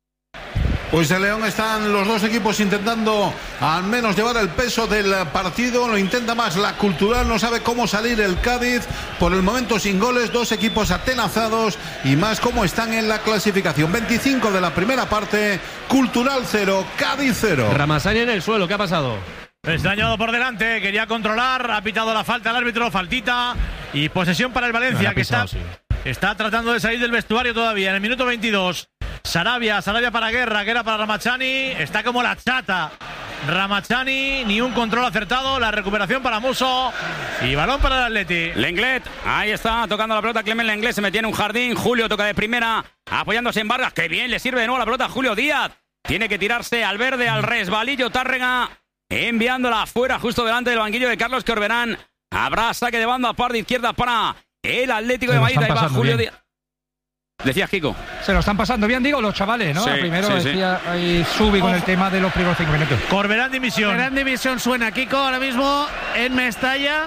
Pues en León están los dos equipos intentando al menos llevar el peso del partido. Lo intenta más la Cultural, no sabe cómo salir el Cádiz. Por el momento sin goles, dos equipos atenazados y más cómo están en la clasificación. veinticinco de la primera parte, Cultural cero, Cádiz cero. Ramasani en el suelo, ¿qué ha pasado? Está llevado por delante, quería controlar, ha pitado la falta al árbitro, faltita y posesión para el Valencia, no, que pisado, está, sí. está tratando de salir del vestuario todavía en el minuto veintidós. Sarabia, Sarabia para Guerra, Guerra para Ramachani, está como la chata Ramachani, ni un control acertado, la recuperación para Musso y balón para el Atleti. Lenglet, ahí está tocando la pelota Clement Lenglet, se metía en un jardín, Julio toca de primera, apoyándose en Vargas, que bien le sirve de nuevo la pelota a Julio Díaz, tiene que tirarse al verde, al resbalillo Tárrega, enviándola afuera justo delante del banquillo de Carlos Corberán. Habrá saque de banda, par de izquierda para el Atlético de Madrid, ahí va Julio Díaz. Decías, Kiko. Se lo están pasando bien, digo, los chavales, ¿no? Sí, Primero sí, decía sí. ahí Subi con el tema de los primeros cinco minutos. Corberán dimisión. Corberán dimisión suena, Kiko, ahora mismo en Mestalla.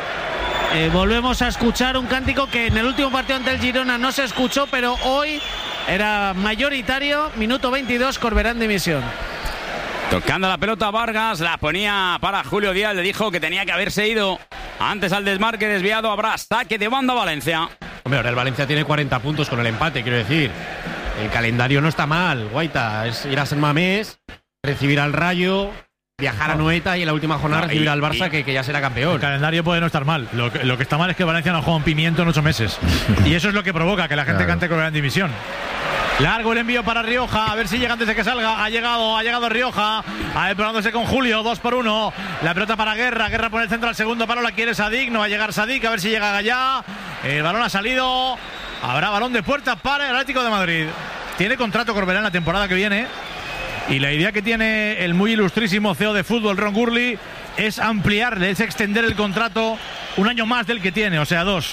Eh, volvemos a escuchar un cántico que en el último partido ante el Girona no se escuchó, pero hoy era mayoritario. Minuto veintidós, Corberán dimisión. Tocando la pelota Vargas, la ponía para Julio Díaz, le dijo que tenía que haberse ido Antes al desmarque desviado, habrá saque de banda Valencia. Hombre, ahora el Valencia tiene cuarenta puntos con el empate, quiero decir. El calendario no está mal, Guaita. Es ir a San Mamés, recibir al Rayo, viajar a Noeta y en la última jornada no, recibir y, al Barça, y, que, que ya será campeón. El calendario puede no estar mal. Lo que, lo que está mal es que Valencia no juega un pimiento en ocho meses. Y eso es lo que provoca que la gente claro. cante con gran división. Largo el envío para Rioja, a ver si llega antes de que salga. Ha llegado, ha llegado Rioja, a ver, probándose con Julio, dos por uno. La pelota para Guerra, Guerra pone el centro al segundo palo, la quiere Sadik, no va a llegar Sadik, a ver si llega Gallá. El balón ha salido, habrá balón de puerta para el Atlético de Madrid. Tiene contrato Corberán la temporada que viene y la idea que tiene el muy ilustrísimo C E O de fútbol, Ron Gurley, es ampliarle, es extender el contrato un año más del que tiene, o sea, dos.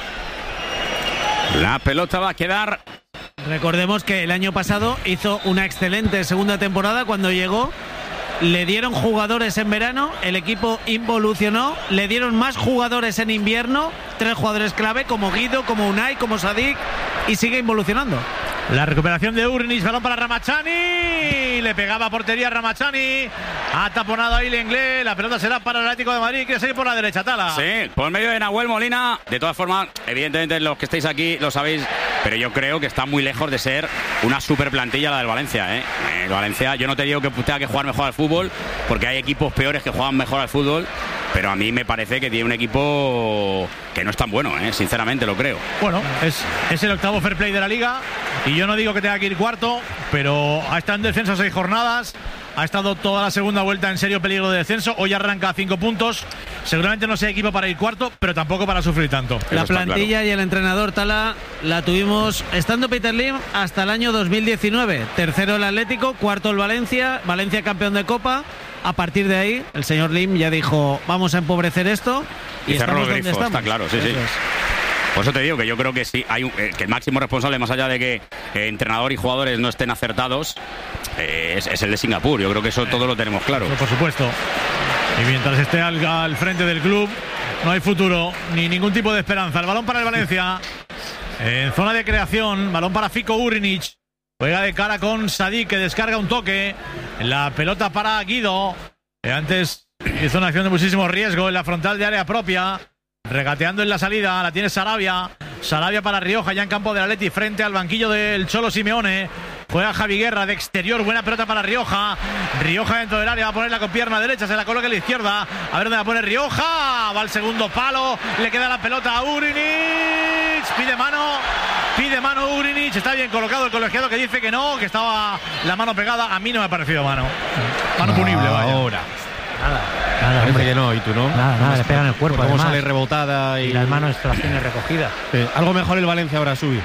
La pelota va a quedar. Recordemos que el año pasado hizo una excelente segunda temporada cuando llegó. Le dieron jugadores en verano, el equipo involucionó, le dieron más jugadores en invierno, tres jugadores clave como Guido, como Unai, como Sadik, y sigue involucionando. La recuperación de Urnic, balón para Ramachani, le pegaba a portería Ramachani, ha taponado ahí Lenglet, la pelota será para el Atlético de Madrid, quiere seguir por la derecha, Tala. Sí, por medio de Nahuel Molina, de todas formas, evidentemente los que estáis aquí lo sabéis, pero yo creo que está muy lejos de ser una super plantilla la del Valencia, ¿eh? El Valencia, yo no te digo que tenga que jugar mejor al fútbol, porque hay equipos peores que juegan mejor al fútbol, pero a mí me parece que tiene un equipo que no es tan bueno, ¿eh? Sinceramente lo creo. Bueno, es, es el octavo fair play de la Liga y yo no digo que tenga que ir cuarto, pero ha estado en descenso seis jornadas, ha estado toda la segunda vuelta en serio peligro de descenso, hoy arranca a cinco puntos, seguramente no sea equipo para ir cuarto, pero tampoco para sufrir tanto. La plantilla claro. Y el entrenador Tala la tuvimos estando Peter Lim hasta el año dos mil diecinueve, tercero el Atlético, cuarto el Valencia, Valencia campeón de Copa. A partir de ahí, el señor Lim ya dijo, vamos a empobrecer esto y, y estamos donde estamos. Está claro, sí, sí. Es. Por eso te digo que yo creo que sí hay un, eh, que el máximo responsable, más allá de que eh, entrenador y jugadores no estén acertados, eh, es, es el de Singapur. Yo creo que eso todo lo tenemos claro. Pero por supuesto. Y mientras esté al, al frente del club, no hay futuro ni ningún tipo de esperanza. El balón para el Valencia. En zona de creación, balón para Fico Urinic. Juega de cara con Sadik, que descarga un toque. La pelota para Guido. Que antes hizo una acción de muchísimo riesgo en la frontal de área propia. Regateando en la salida, la tiene Sarabia. Sarabia para Rioja, ya en campo del Atleti, frente al banquillo del Cholo Simeone. Juega Javi Guerra de exterior, buena pelota para Rioja. Rioja dentro del área, va a ponerla con pierna derecha, se la coloca a la izquierda. A ver dónde va a poner Rioja. Va al segundo palo, le queda la pelota a Urinic. Pide mano, pide mano Urinic. Está bien colocado el colegiado que dice que no, que estaba la mano pegada. A mí no me ha parecido mano. Mano punible, vaya. Ahora. Nada, nada, hombre, que no, y tú no. Nada, nada, le pegan el cuerpo. Cómo además, sale rebotada y... y las manos las tiene recogidas. Sí. Algo mejor el Valencia ahora, Subi.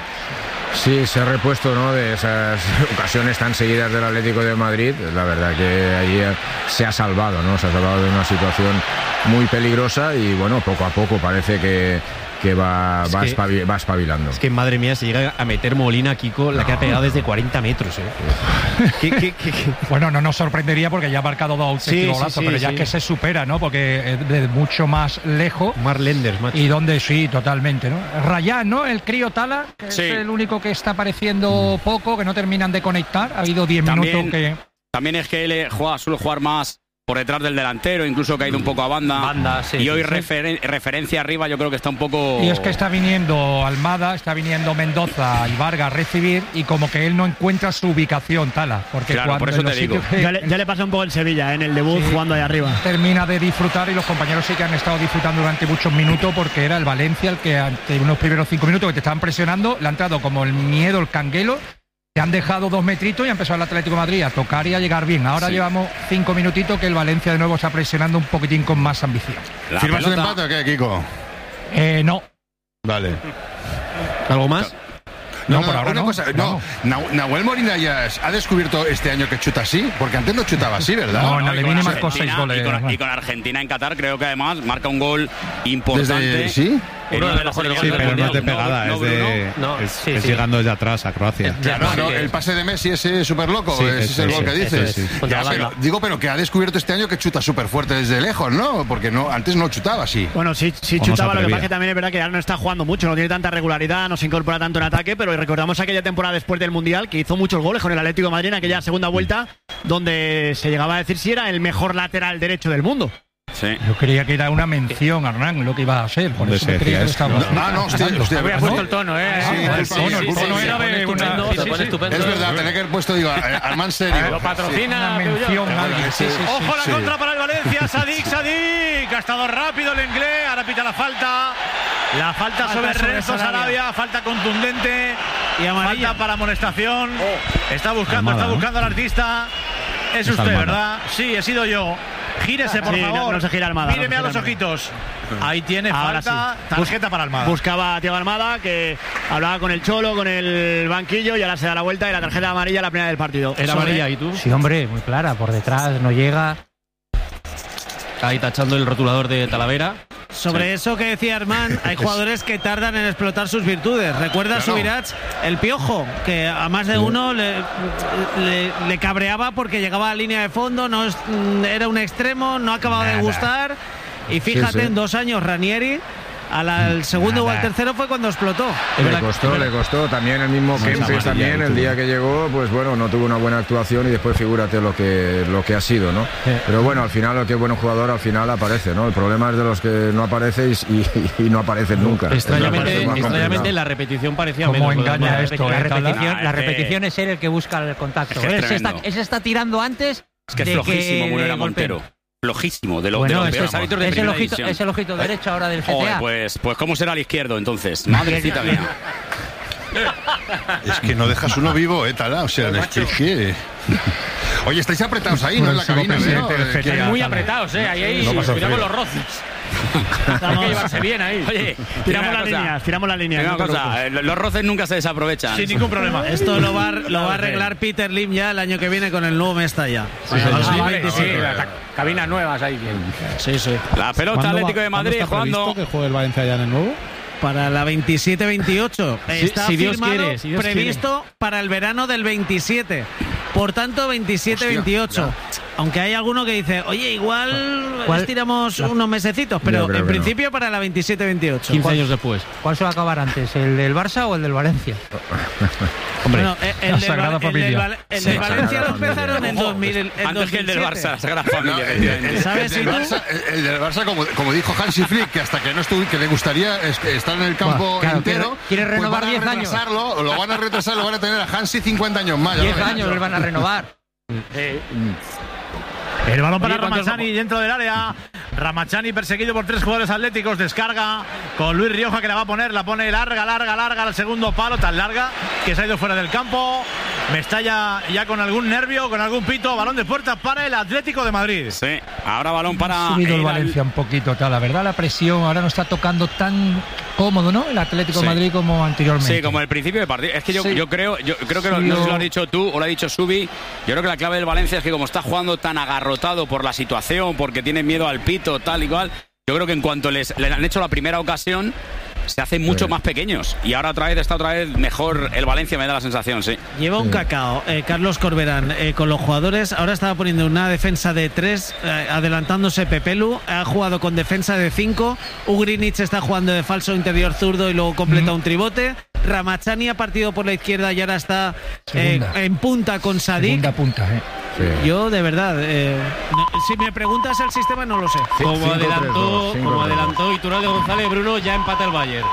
Sí, se ha repuesto, ¿no?, de esas ocasiones tan seguidas del Atlético de Madrid. La verdad que ahí se ha salvado, ¿no? Se ha salvado de una situación muy peligrosa y bueno, poco a poco parece que que va, va, que, espabil, va espabilando. Es que madre mía, se llega a meter Molina, Kiko, la no. que ha pegado desde cuarenta metros. ¿eh? ¿Qué, qué, qué, qué? Bueno, no nos sorprendería porque ya ha marcado dos auténticos golazos, sí, sí, pero ya sí. que se supera, ¿no? Porque es de mucho más lejos. Mar Lenders, macho. Y donde sí, totalmente, ¿no? Rayán, ¿no? El crío Tala, que sí. es el único que está apareciendo poco, que no terminan de conectar. Ha habido diez minutos que... También es que él juega, suele jugar más por detrás del delantero, incluso ha caído un poco a banda, banda sí, y hoy sí, referen- sí. referencia arriba yo creo que está un poco... Y es que está viniendo Almada, está viniendo Mendoza y Vargas a recibir y como que él no encuentra su ubicación, Tala, porque claro, por eso te digo. Que... Ya, le, ya le pasa un poco en Sevilla, en el debut, sí, jugando ahí arriba. Termina de disfrutar y los compañeros sí que han estado disfrutando durante muchos minutos porque era el Valencia el que ante unos primeros cinco minutos que te estaban presionando, le ha entrado como el miedo, el canguelo. Se han dejado dos metritos y ha empezado el Atlético de Madrid a tocar y a llegar bien. Ahora sí. llevamos cinco minutitos que el Valencia de nuevo está presionando un poquitín con más ambición. ¿Firmas el empate o qué, Kiko? Eh, no. Vale. ¿Algo más? No, no, por ahora una no. Cosa, no. Nahuel Molina ya ha descubierto este año que chuta así, porque antes no chutaba así, ¿verdad? No, en Alemania marcó seis goles. Y con, y con Argentina en Qatar creo que además marca un gol importante. Desde, ¿sí? Uno de los mejores sí, goles pero del no es de pegada, no, es, de, no, es, sí, es sí. llegando desde atrás a Croacia. Ya, no, no, el pase de Messi ese súper loco, sí, ese es el gol que dices. Sí, sí. Ya, pero, digo, pero que ha descubierto este año que chuta súper fuerte desde lejos, ¿no? Porque no, antes no chutaba así. Bueno, sí, sí chutaba, lo que pasa es que también es verdad que ahora no está jugando mucho, no tiene tanta regularidad, no se incorpora tanto en ataque, pero recordamos aquella temporada después del Mundial que hizo muchos goles con el Atlético de Madrid en aquella segunda vuelta, donde se llegaba a decir si era el mejor lateral derecho del mundo. Sí, Sí. Yo creía que era una mención a Hernán, lo que iba a ser. Por eso me creía que estaba. Ah, no, hostia, hostia. Había puesto el tono, ¿eh? Sí, el tono, el tono era de una. Es verdad, tenía que haber puesto, digo, Armán serio. Lo patrocina. Una mención a alguien. Sí, sí, Ojo sí, la sí. contra para el Valencia. Sadik, Sadik. Ha estado rápido el inglés. Ahora pita la falta. La falta, Falta sobre sobre Renzo Sarabia. Sarabia. Falta contundente. Y amarilla. Falta para amonestación. Está buscando, Armada, está ¿no? buscando al artista. Es usted, Armada. ¿verdad? Sí, he sido yo. Gírese, por Sí, no- favor. no se gira Armada, Míreme no a se los gira ojitos. Ahí tiene Ahora falta. sí. Tarjeta para Armada. Buscaba a Thiago Armada, que hablaba con el Cholo, con el banquillo, y ahora se da la vuelta y la tarjeta amarilla la primera del partido. Era amarilla, ¿y tú? Sí, hombre, muy clara, por detrás, no llega. Ahí tachando el rotulador de Talavera. Sobre eso que decía Armán, hay jugadores que tardan en explotar sus virtudes. Recuerda Claro. Subirats, el Piojo, que a más de uno le, le- le cabreaba porque llegaba a línea de fondo, no es- era un extremo, no acababa de Nada. gustar. Y fíjate, Sí, sí. en dos años Ranieri, al, al segundo o al tercero fue cuando explotó. Le costó, le costó. También el mismo Sí, Kempes amarilla, también, el tuvo. día que llegó, pues bueno, no tuvo una buena actuación y después figúrate lo que, lo que ha sido, ¿no? Pero bueno, al final, el que es buen jugador, al final aparece, ¿no? El problema es de los que no aparecéis y, y no aparecen nunca. Extrañamente, Es la parte más extrañamente complicada. la repetición parecía ¿Cómo menos. engaña La esto, repetición- La eh, Tala? repetición, Ah, la es que- repetición es él el que busca el contacto. Es que es Él se está, tremendo. él se está tirando antes. Es que es de flojísimo que Munera golpeen. Montero. Flojísimo, de, lo, Bueno, de los es, peores es árbitros de el primera ojito, división. es el ojito derecho ahora del G T A. Joder, pues, pues ¿cómo será el izquierdo entonces? Madrecita mía. Es que no dejas uno vivo, eh, Tala. O sea, es que, es que- Oye, estáis apretados ahí, ¿no? En la cabina, ¿no? Eh, que- Muy apretados, ¿eh? Ahí, ahí, No pasa cuidado con frío. los roces. Hay que llevarse bien ahí. Oye, Tiramos una las cosa, líneas, tiramos las líneas. Una no te cosa, preocupes. eh, los roces nunca se desaprovechan. Sin ningún problema. Esto lo va, lo va a arreglar Peter Lim ya el año que viene con el nuevo Mestalla. Ah, vale, sí, la- cabinas nuevas ahí bien. Sí, sí. La pelota Atlético de Madrid jugando. que juegue el Valencia ya en el nuevo? Para la veintisiete veintiocho. Si- Está si Dios firmado, quiere, si Dios previsto para el verano del veintisiete. Por tanto, veintisiete veintiocho. Aunque hay alguno que dice, oye, igual ¿Cuál? estiramos unos mesecitos, Yo pero creo en que principio para la veintisiete veintiocho. quince años después. ¿Cuál se va a acabar antes, el del Barça o el del Valencia? Hombre, Bueno, eh, el, la del, Sagrada Val- el del Familia. Val- el Sí, del la Valencia Sagrada lo empezaron Familia. en dos mil. En Antes que el del dos mil siete. Barça, la Sagrada No, Familia. el, efectivamente. el- ¿Sabes el si del tú? Barça, el- el del Barça, como, como dijo Hansi Flick, que hasta que no estuvo, que le gustaría es- estar en el campo Buah, claro, entero, quiere- quiere pues renovar van a diez años. retrasarlo, lo van a retrasar, lo van a tener a Hansi cincuenta años más. ya Diez lo verás. años les van a renovar. El balón para Oye, ¿cuántos Ramachani dentro del área. Ramachani perseguido por tres jugadores atléticos. Descarga con Luis Rioja que la va a poner. La pone larga, larga, larga al segundo palo. Tan larga que se ha ido fuera del campo. Me está ya, ya con algún nervio, con algún pito. Balón de puerta para el Atlético de Madrid. Sí, ahora balón Ha para. subido el el- Valencia un poquito, tal. La verdad, la presión ahora no está tocando tan cómodo, ¿no? El Atlético Sí. de Madrid como anteriormente. Sí, como el principio de partido. Es que yo, Sí. yo creo, yo creo que lo- Sí, no sé si yo- lo has dicho tú o lo ha dicho Subi. Yo creo que la clave del Valencia es que como está jugando tan agarrotado por la situación, porque tiene miedo al pito, tal y cual. Yo creo que en cuanto les, les han hecho la primera ocasión, se hacen mucho Sí. más pequeños. Y ahora otra vez está otra vez mejor el Valencia, me da la sensación, sí. Lleva un cacao, eh, Carlos Corberán, eh, con los jugadores. Ahora estaba poniendo una defensa de tres, eh, adelantándose Pepelu. Ha jugado con defensa de cinco. Ugrinic está jugando de falso interior zurdo y luego completa un tribote. Ramachani ha partido por la izquierda y ahora está eh, Segunda. en punta con Sadik. Segunda punta, ¿eh? Sí. Yo, de verdad, eh, no- si me preguntas el sistema, no lo sé. como cinco, tres, adelantó, dos, cinco, como tres, dos. adelantó Iturralde González, Bruno ya empata el Bayern.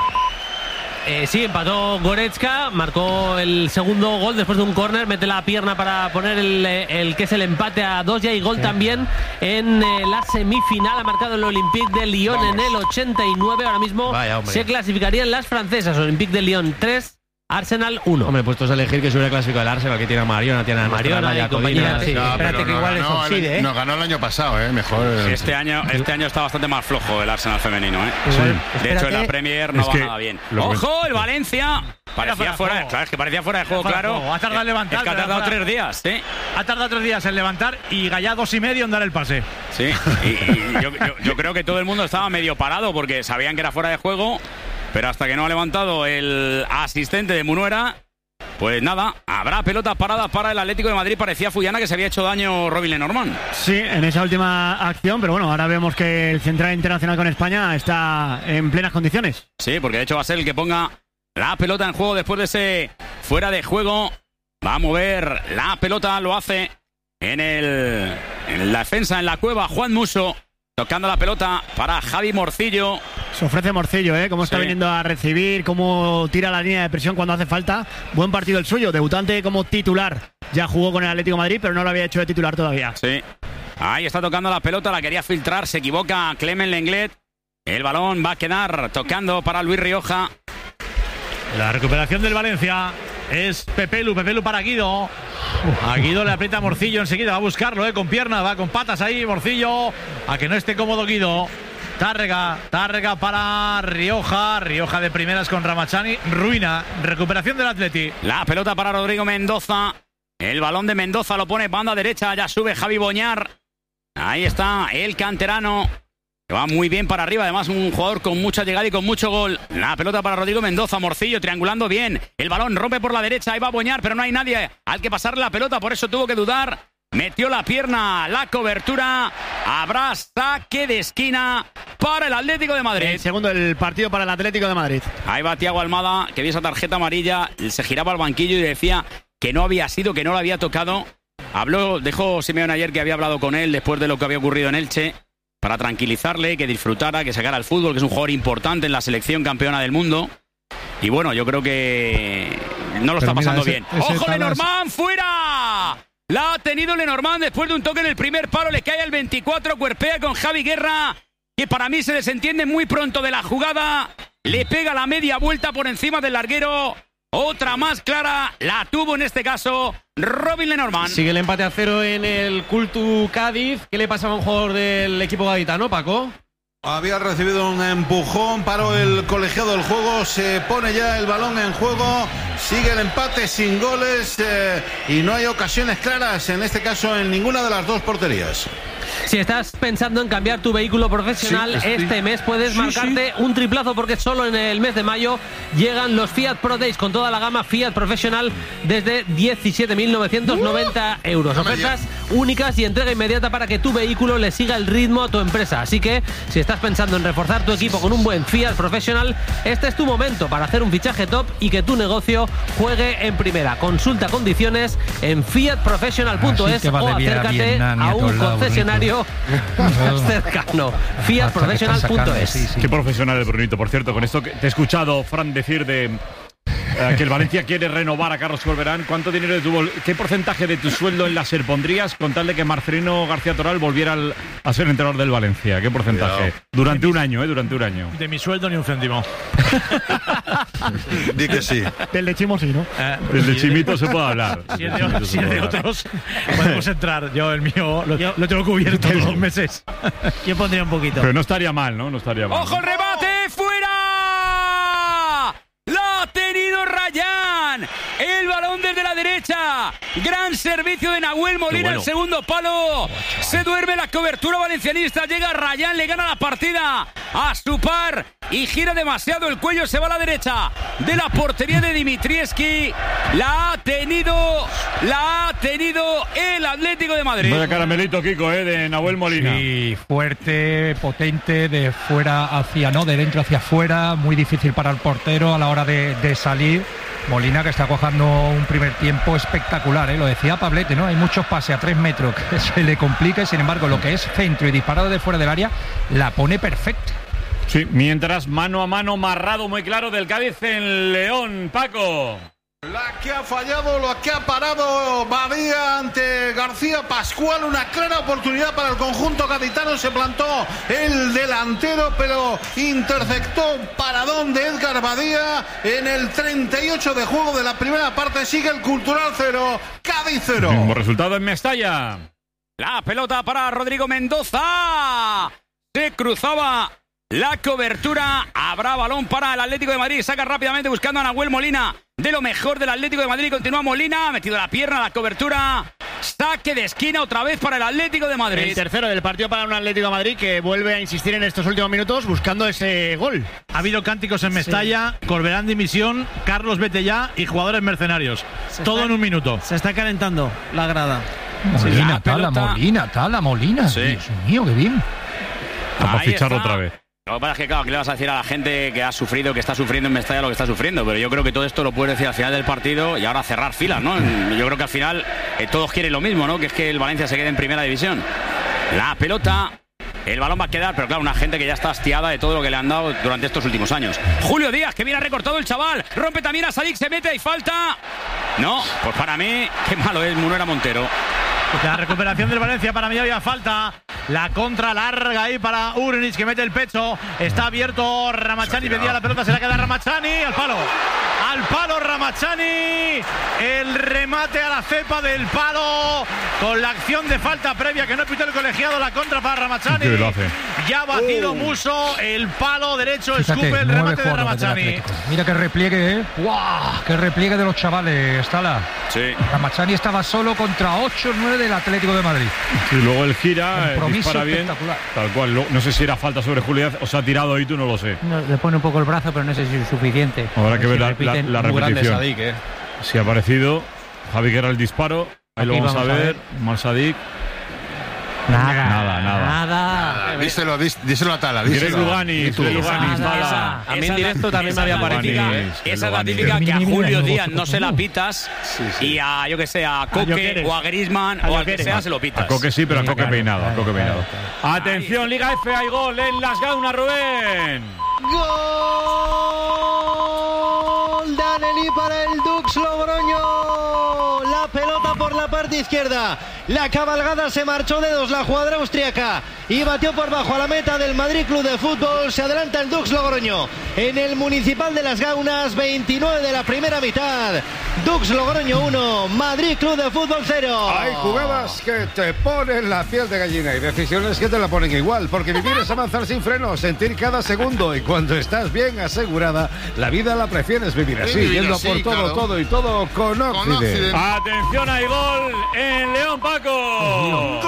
Eh, sí, empató Goretzka, marcó el segundo gol después de un córner, mete la pierna para poner el, eh, el que es el empate a dos, y hay gol también en eh, la semifinal, ha marcado el Olympique de Lyon en el ochenta y nueve, ahora mismo Vaya, hombre. se clasificarían las francesas, Olympique de Lyon tres, Arsenal uno. Hombre, puestos a elegir que se hubiera clasificado el Arsenal, que tiene a Mariona, tiene a Mariona Mariona, y compañía, sí. No, Espérate pero que no igual ganó es offside, el- ¿eh? No, ganó el año pasado, ¿eh? Mejor. eh, Este año, este año está bastante más flojo el Arsenal femenino, ¿eh? Igual, De hecho, en espérate. la Premier no Es va que nada bien. lo que- ¡Ojo! El Valencia parecía fuera de fuera, juego. claro, es que parecía fuera de juego, fuera de claro. juego. Ha tardado en levantar, Es que ha pero tardado fuera- tres días, sí. Ha tardado tres días en levantar y Gallá dos y medio en dar el pase. Sí, y, y yo, yo- yo creo que todo el mundo estaba medio parado porque sabían que era fuera de juego, pero hasta que no ha levantado el asistente de Munuera, pues nada, habrá pelotas paradas para el Atlético de Madrid. Parecía Fuyana que se había hecho daño Robin Lenormand. Sí, en esa última acción, pero bueno, ahora vemos que el central internacional con España está en plenas condiciones. Sí, porque de hecho va a ser el que ponga la pelota en juego después de ese fuera de juego. Va a mover la pelota, lo hace en, el, en la defensa, en la cueva, Juan Muso. Tocando la pelota para Javi Morcillo. Se ofrece Morcillo, ¿eh? Cómo está Sí. viniendo a recibir, cómo tira la línea de presión cuando hace falta. Buen partido el suyo, debutante como titular. Ya jugó con el Atlético de Madrid, pero no lo había hecho de titular todavía. Sí. Ahí está tocando la pelota, la quería filtrar, se equivoca Clement Lenglet. El balón va a quedar tocando para Luis Rioja. La recuperación del Valencia es Pepelu, Pepelu para Guido. A Guido le aprieta Morcillo enseguida, va a buscarlo, ¿eh? Con piernas, va con patas ahí, Morcillo. A que no esté cómodo Guido. Tárrega, Tárrega para Rioja. Rioja de primeras con Ramachani. Ruina, recuperación del Atleti. La pelota para Rodrigo Mendoza. El balón de Mendoza lo pone banda derecha, ya sube Javi Boñar. Ahí está el canterano. Va muy bien para arriba, además un jugador con mucha llegada y con mucho gol. La pelota para Rodrigo Mendoza, Morcillo triangulando bien. El balón rompe por la derecha, ahí va a Boñar, pero no hay nadie al que pasarle la pelota, por eso tuvo que dudar. Metió la pierna, la cobertura. Habrá saque de esquina para el Atlético de Madrid. El segundo del partido para el Atlético de Madrid. Ahí va Thiago Almada, que vio esa tarjeta amarilla, se giraba al banquillo y decía que no había sido, que no lo había tocado. Habló, dejó Simeone ayer que había hablado con él después de lo que había ocurrido en Elche, para tranquilizarle, que disfrutara, que sacara el fútbol, que es un jugador importante en la selección campeona del mundo. Y bueno, yo creo que no lo Pero está pasando mira, ese- bien. ese ¡Ojo, Talas- Lenormand! ¡Fuera! La ha tenido Lenormand después de un toque en el primer palo. Le cae al veinticuatro, cuerpea con Javi Guerra, que para mí se desentiende muy pronto de la jugada. Le pega la media vuelta por encima del larguero. Otra más clara la tuvo en este caso Robin Lenormand. Sigue el empate a cero en el Cultu Cádiz. ¿Qué le pasaba a un jugador del equipo gaditano, Paco? Había recibido un empujón, paró el colegiado del juego, se pone ya el balón en juego, sigue el empate sin goles eh, y no hay ocasiones claras, en este caso en ninguna de las dos porterías. Si estás pensando en cambiar tu vehículo profesional, Sí, estoy- este mes puedes Sí, marcarte un triplazo porque solo en el mes de mayo llegan los Fiat Pro Days con toda la gama Fiat Professional desde diecisiete mil novecientos noventa euros. no me Ofertas únicas y entrega inmediata para que tu vehículo le siga el ritmo a tu empresa. Así que si estás pensando en reforzar tu equipo con un buen Fiat Professional, este es tu momento para hacer un fichaje top y que tu negocio juegue en primera. Consulta condiciones en fiat professional punto es Así te va o de Viera, acércate Vietnam y a a un todos lados, concesionario más cercano. Fiat Hasta que Professional están punto sacando, es. sí, sí. Qué profesional el Brunito, por cierto. Con esto que te he escuchado, Fran, decir de eh, que el Valencia quiere renovar a Carlos Corberán. ¿Cuánto dinero de tu bol- qué porcentaje de tu sueldo en la SER pondrías con tal de que Marcelino García Toral volviera al- a ser entrenador del Valencia? ¿Qué porcentaje? Cuidado. Durante un año, ¿eh? Durante un año. De mi sueldo ni un céntimo. Di que sí. Del de Chimo sí, ¿no? El de Chimito se puede hablar. Si es de, si es de otros, podemos entrar. Yo el mío lo, lo tengo cubierto todos los meses. Yo pondría un poquito. Pero no estaría mal, ¿no? No estaría mal. ¡Ojo el remate! ¡Fuera! ¡La ha tenido Rayán! El balón desde la derecha. Gran servicio de Nahuel Molina, bueno. el segundo palo. Se duerme la cobertura valencianista. Llega Rayán, le gana la partida a su par y gira demasiado el cuello. Se va a la derecha de la portería de Dimitrievski. La ha tenido, la ha tenido el Atlético de Madrid. Vaya caramelito, Kiko, ¿eh? De Nahuel Molina. Sí, fuerte, potente, de fuera hacia, no, de dentro hacia afuera, muy difícil para el portero a la hora de, de salir. Molina que está cojando un primer tiempo espectacular, ¿eh? Lo decía Pablete, ¿no? Hay muchos pases a tres metros que se le complica y sin embargo lo que es centro y disparado de fuera del área la pone perfecta. Sí, mientras mano a mano marrado muy claro del Cádiz en León, Paco. La que ha fallado, la que ha parado Badía ante García Pascual, una clara oportunidad para el conjunto gaditano, se plantó el delantero, pero interceptó paradón de Edgar Badía en el treinta y ocho de juego de la primera parte. Sigue el Cultural cero, Cádiz cero. Mismo resultado en Mestalla. La pelota para Rodrigo Mendoza. Se cruzaba la cobertura. Habrá balón para el Atlético de Madrid. Saca rápidamente buscando a Nahuel Molina. De lo mejor del Atlético de Madrid. Continúa Molina. Ha metido la pierna a la cobertura. Saque de esquina otra vez para el Atlético de Madrid. El tercero del partido para un Atlético de Madrid que vuelve a insistir en estos últimos minutos buscando ese gol. Ha habido cánticos en Mestalla, Corberán dimisión, Carlos vete ya y jugadores mercenarios. Se Todo está- en un minuto. Se está calentando la grada. Molina, la tala, pelota. Molina, tala, Molina. Sí. Dios mío, qué bien. Para Ahí ficharlo está. otra vez. Lo que pasa es que, claro, ¿qué le vas a decir a la gente que ha sufrido, que está sufriendo en Mestalla lo que está sufriendo? Pero yo creo que todo esto lo puedes decir al final del partido y ahora cerrar filas, ¿no? Yo creo que al final eh, todos quieren lo mismo, ¿no? Que es que el Valencia se quede en primera división. La pelota El balón va a quedar, pero claro, una gente que ya está hastiada de todo lo que le han dado durante estos últimos años. Julio Díaz, que viene recortado el chaval. Rompe también a Sadik, se mete y falta. No, pues para mí, qué malo es Munuera Montero. La recuperación del Valencia, para mí había falta. La contra larga ahí para Urnic, que mete el pecho. Está abierto Ramachani, pedía la pelota, se la queda Ramachani. Al palo. Al palo Ramachani. El remate a la cepa del palo. Con la acción de falta previa que no pitó el colegiado. La contra para Ramachani. Sí, lo hace. Ya ha batido uh. Muso. El palo derecho. Fíjate, escupe el remate de Ramachani. Mira qué repliegue, ¿eh? ¡Wow! Qué repliegue de los chavales, Stala. Sí. Ramachani estaba solo contra ocho o nueve del Atlético de Madrid. Y luego el gira, eh, dispara bien. Espectacular. Tal cual. No sé si era falta sobre Julio o se ha tirado ahí, tú no lo sé. No, le pone un poco el brazo, pero no sé si es suficiente. Habrá que ver si la, la, la repetición. Sadik, ¿eh? Si ha aparecido Javi Guerra el disparo. Ahí lo vamos, vamos a ver. ver. Mal Sadik. Nada, nada, nada. nada. Díselo, díselo a Tala. Díselo. Greg Luganis, Greg Luganis, Tala. A mí en directo también me había parecido. Esa es la típica que a Julio Díaz no se la pitas sí, sí. y a, yo que sé, a Coque o a Griezmann o al que sea se lo pitas. A Coque sí, pero a Coque peinado. A Coque peinado. Atención, Liga F, hay gol en Las Gaunas, Rubén. Gol de Anelí para el Dux Logroño. La pelota por la parte izquierda. La cabalgada se marchó de dos, la jugadora austriaca, y batió por bajo a la meta del Madrid Club de Fútbol. Se adelanta el Dux Logroño en el Municipal de Las Gaunas, veintinueve de la primera mitad. Dux Logroño uno, Madrid Club de Fútbol cero. Hay jugadas que te ponen la piel de gallina y decisiones que te la ponen igual, porque vivir es avanzar sin frenos, sentir cada segundo, y cuando estás bien asegurada, la vida la prefieres vivir así, vivir yendo así, por todo, claro. todo y todo con Occident. Atención, hay gol en León, Paco. ¡Gol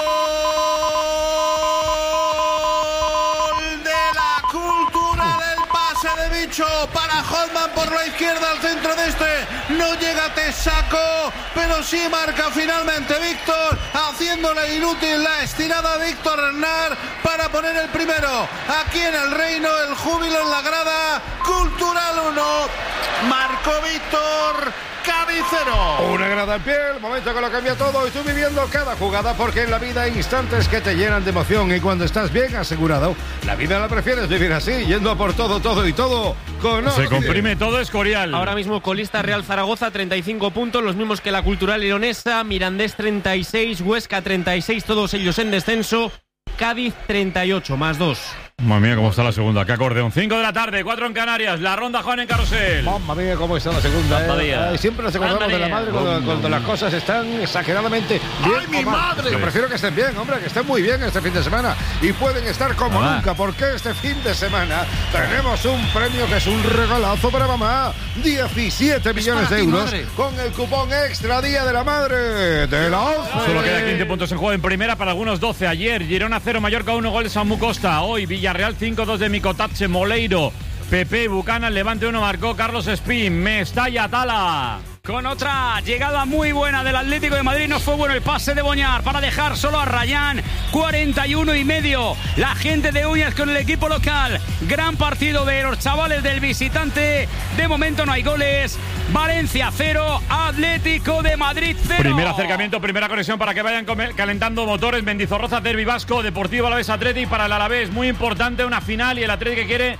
de la cultura del pase de bicho para Hodman por la izquierda al centro de este! No llega Tesaco, pero sí marca finalmente Víctor, haciéndole inútil la estirada a Víctor Hernán para poner el primero. Aquí en el Reino, el júbilo en la grada. Cultural uno, marcó Víctor. Cabicero. Una grada en pie, el momento que lo cambia todo, y tú viviendo cada jugada, porque en la vida hay instantes que te llenan de emoción, y cuando estás bien asegurado, la vida la prefieres vivir así, yendo a por todo, todo y todo con Se comprime todo Escorial. Ahora mismo colista Real Zaragoza, treinta y cinco puntos, los mismos que la Cultural Leonesa, Mirandés treinta y seis, Huesca treinta y seis, todos ellos en descenso, Cádiz treinta y ocho, más dos. Mamma mía, cómo está la segunda. Qué acordeón. cinco de la tarde, cuatro en Canarias. La ronda Juan en Carrusel. Mamma mía, cómo está la segunda. Eh. Ay, siempre nos acordamos de la madre cuando, cuando las cosas están exageradamente bien. ¡Ay, mi madre! Yo prefiero que estén bien, hombre, que estén muy bien este fin de semana. Y pueden estar como ah. nunca, porque este fin de semana tenemos un premio que es un regalazo para mamá. diecisiete millones de euros madre. Con el cupón extra Día de la Madre de la once. Solo queda quince puntos en juego en primera para algunos doce. Ayer, Girona cero, Mallorca uno, gol de Samu Costa. Hoy, Villarreal cinco dos de Micotache, Moleiro, Pepe, Bucana, Levante uno, marcó Carlos Espín, Mestalla, Tala. Con otra llegada muy buena del Atlético de Madrid, no fue bueno el pase de Boñar para dejar solo a Rayán, cuarenta y uno y medio. La gente de Uñas con el equipo local. Gran partido de los chavales del visitante. De momento no hay goles. Valencia cero, Atlético de Madrid cero. Primer acercamiento, primera conexión para que vayan calentando motores. Mendizorroza, Derbi Vasco, Deportivo Alavés Athletic para el Alavés. Muy importante, una final, y el Athletic que quiere...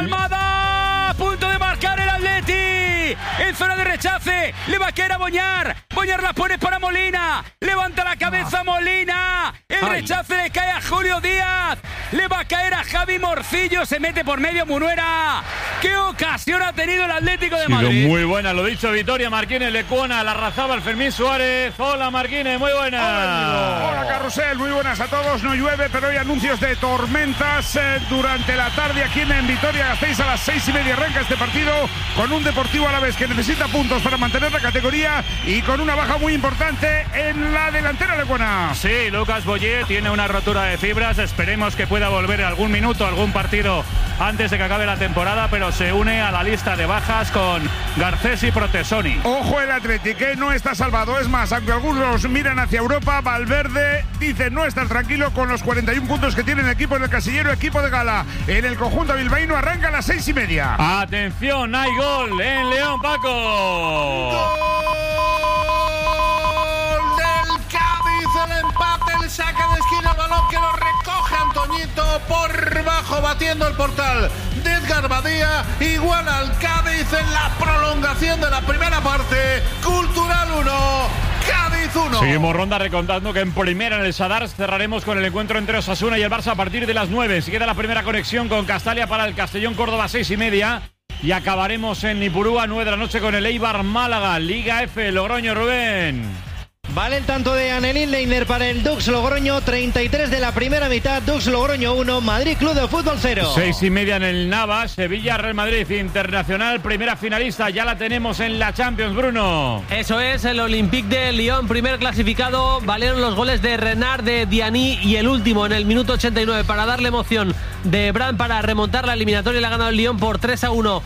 Almada, a punto de marcar el Atleti. En zona de rechace, le va a caer a Boñar. Boñar la pone para Molina. Levanta la cabeza Molina. El Ay. rechace le cae a Julio Díaz. Le va a caer a Javi Morcillo. Se mete por medio Munuera. ¿Qué ocasión ha tenido el Atlético de Madrid? Muy buena, lo dicho, Vitoria Martínez, Lecuona, la arrasaba el Fermín Suárez. Hola Martínez, muy buena. Hola, Hola Carrusel, muy buenas a todos. No llueve, pero hay anuncios de tormentas eh, durante la tarde aquí en Vitoria. Gasteiz. A las seis y media arranca este partido con un Deportivo Alavés que necesita puntos para mantener la categoría y con una baja muy importante en la delantera lecuona. Sí, Lucas Boyer tiene una rotura de fibras. Esperemos que pueda volver algún minuto, algún partido antes de que acabe la temporada, pero se une a la lista de bajas con Garcés y Protesoni. Ojo el Athletic, que no está salvado. Es más, aunque algunos miran hacia Europa, Valverde dice no estar tranquilo con los cuarenta y un puntos que tiene el equipo en el casillero, equipo de gala. En el conjunto bilbaíno arranca a las seis y media. Atención, hay gol en León, Paco. ¡Gol del Cádiz del empate, el saque de esquina, el balón que lo recoge Antoñito por bajo, batiendo el portal de Edgar Badía, igual al Cádiz en la prolongación de la primera parte. Cultural uno, Cádiz uno. Seguimos ronda recontando que en primera en el Sadar cerraremos con el encuentro entre Osasuna y el Barça a partir de las nueve. Si queda la primera conexión con Castalia para el Castellón Córdoba seis y media. Y acabaremos en Ipurúa nueve de la noche con el Eibar Málaga, Liga F, Logroño. Rubén. Vale el tanto de Annelín Leiner para el Dux Logroño, treinta y tres de la primera mitad, Dux Logroño uno, Madrid Club de Fútbol cero. Seis y media en el Navas, Sevilla Real Madrid Internacional, primera finalista, ya la tenemos en la Champions, Bruno. Eso es, el Olympique de Lyon, primer clasificado, valieron los goles de Renard, de Diani y el último en el minuto ochenta y nueve para darle emoción de Brand para remontar la eliminatoria y la ha ganado el Lyon por tres a uno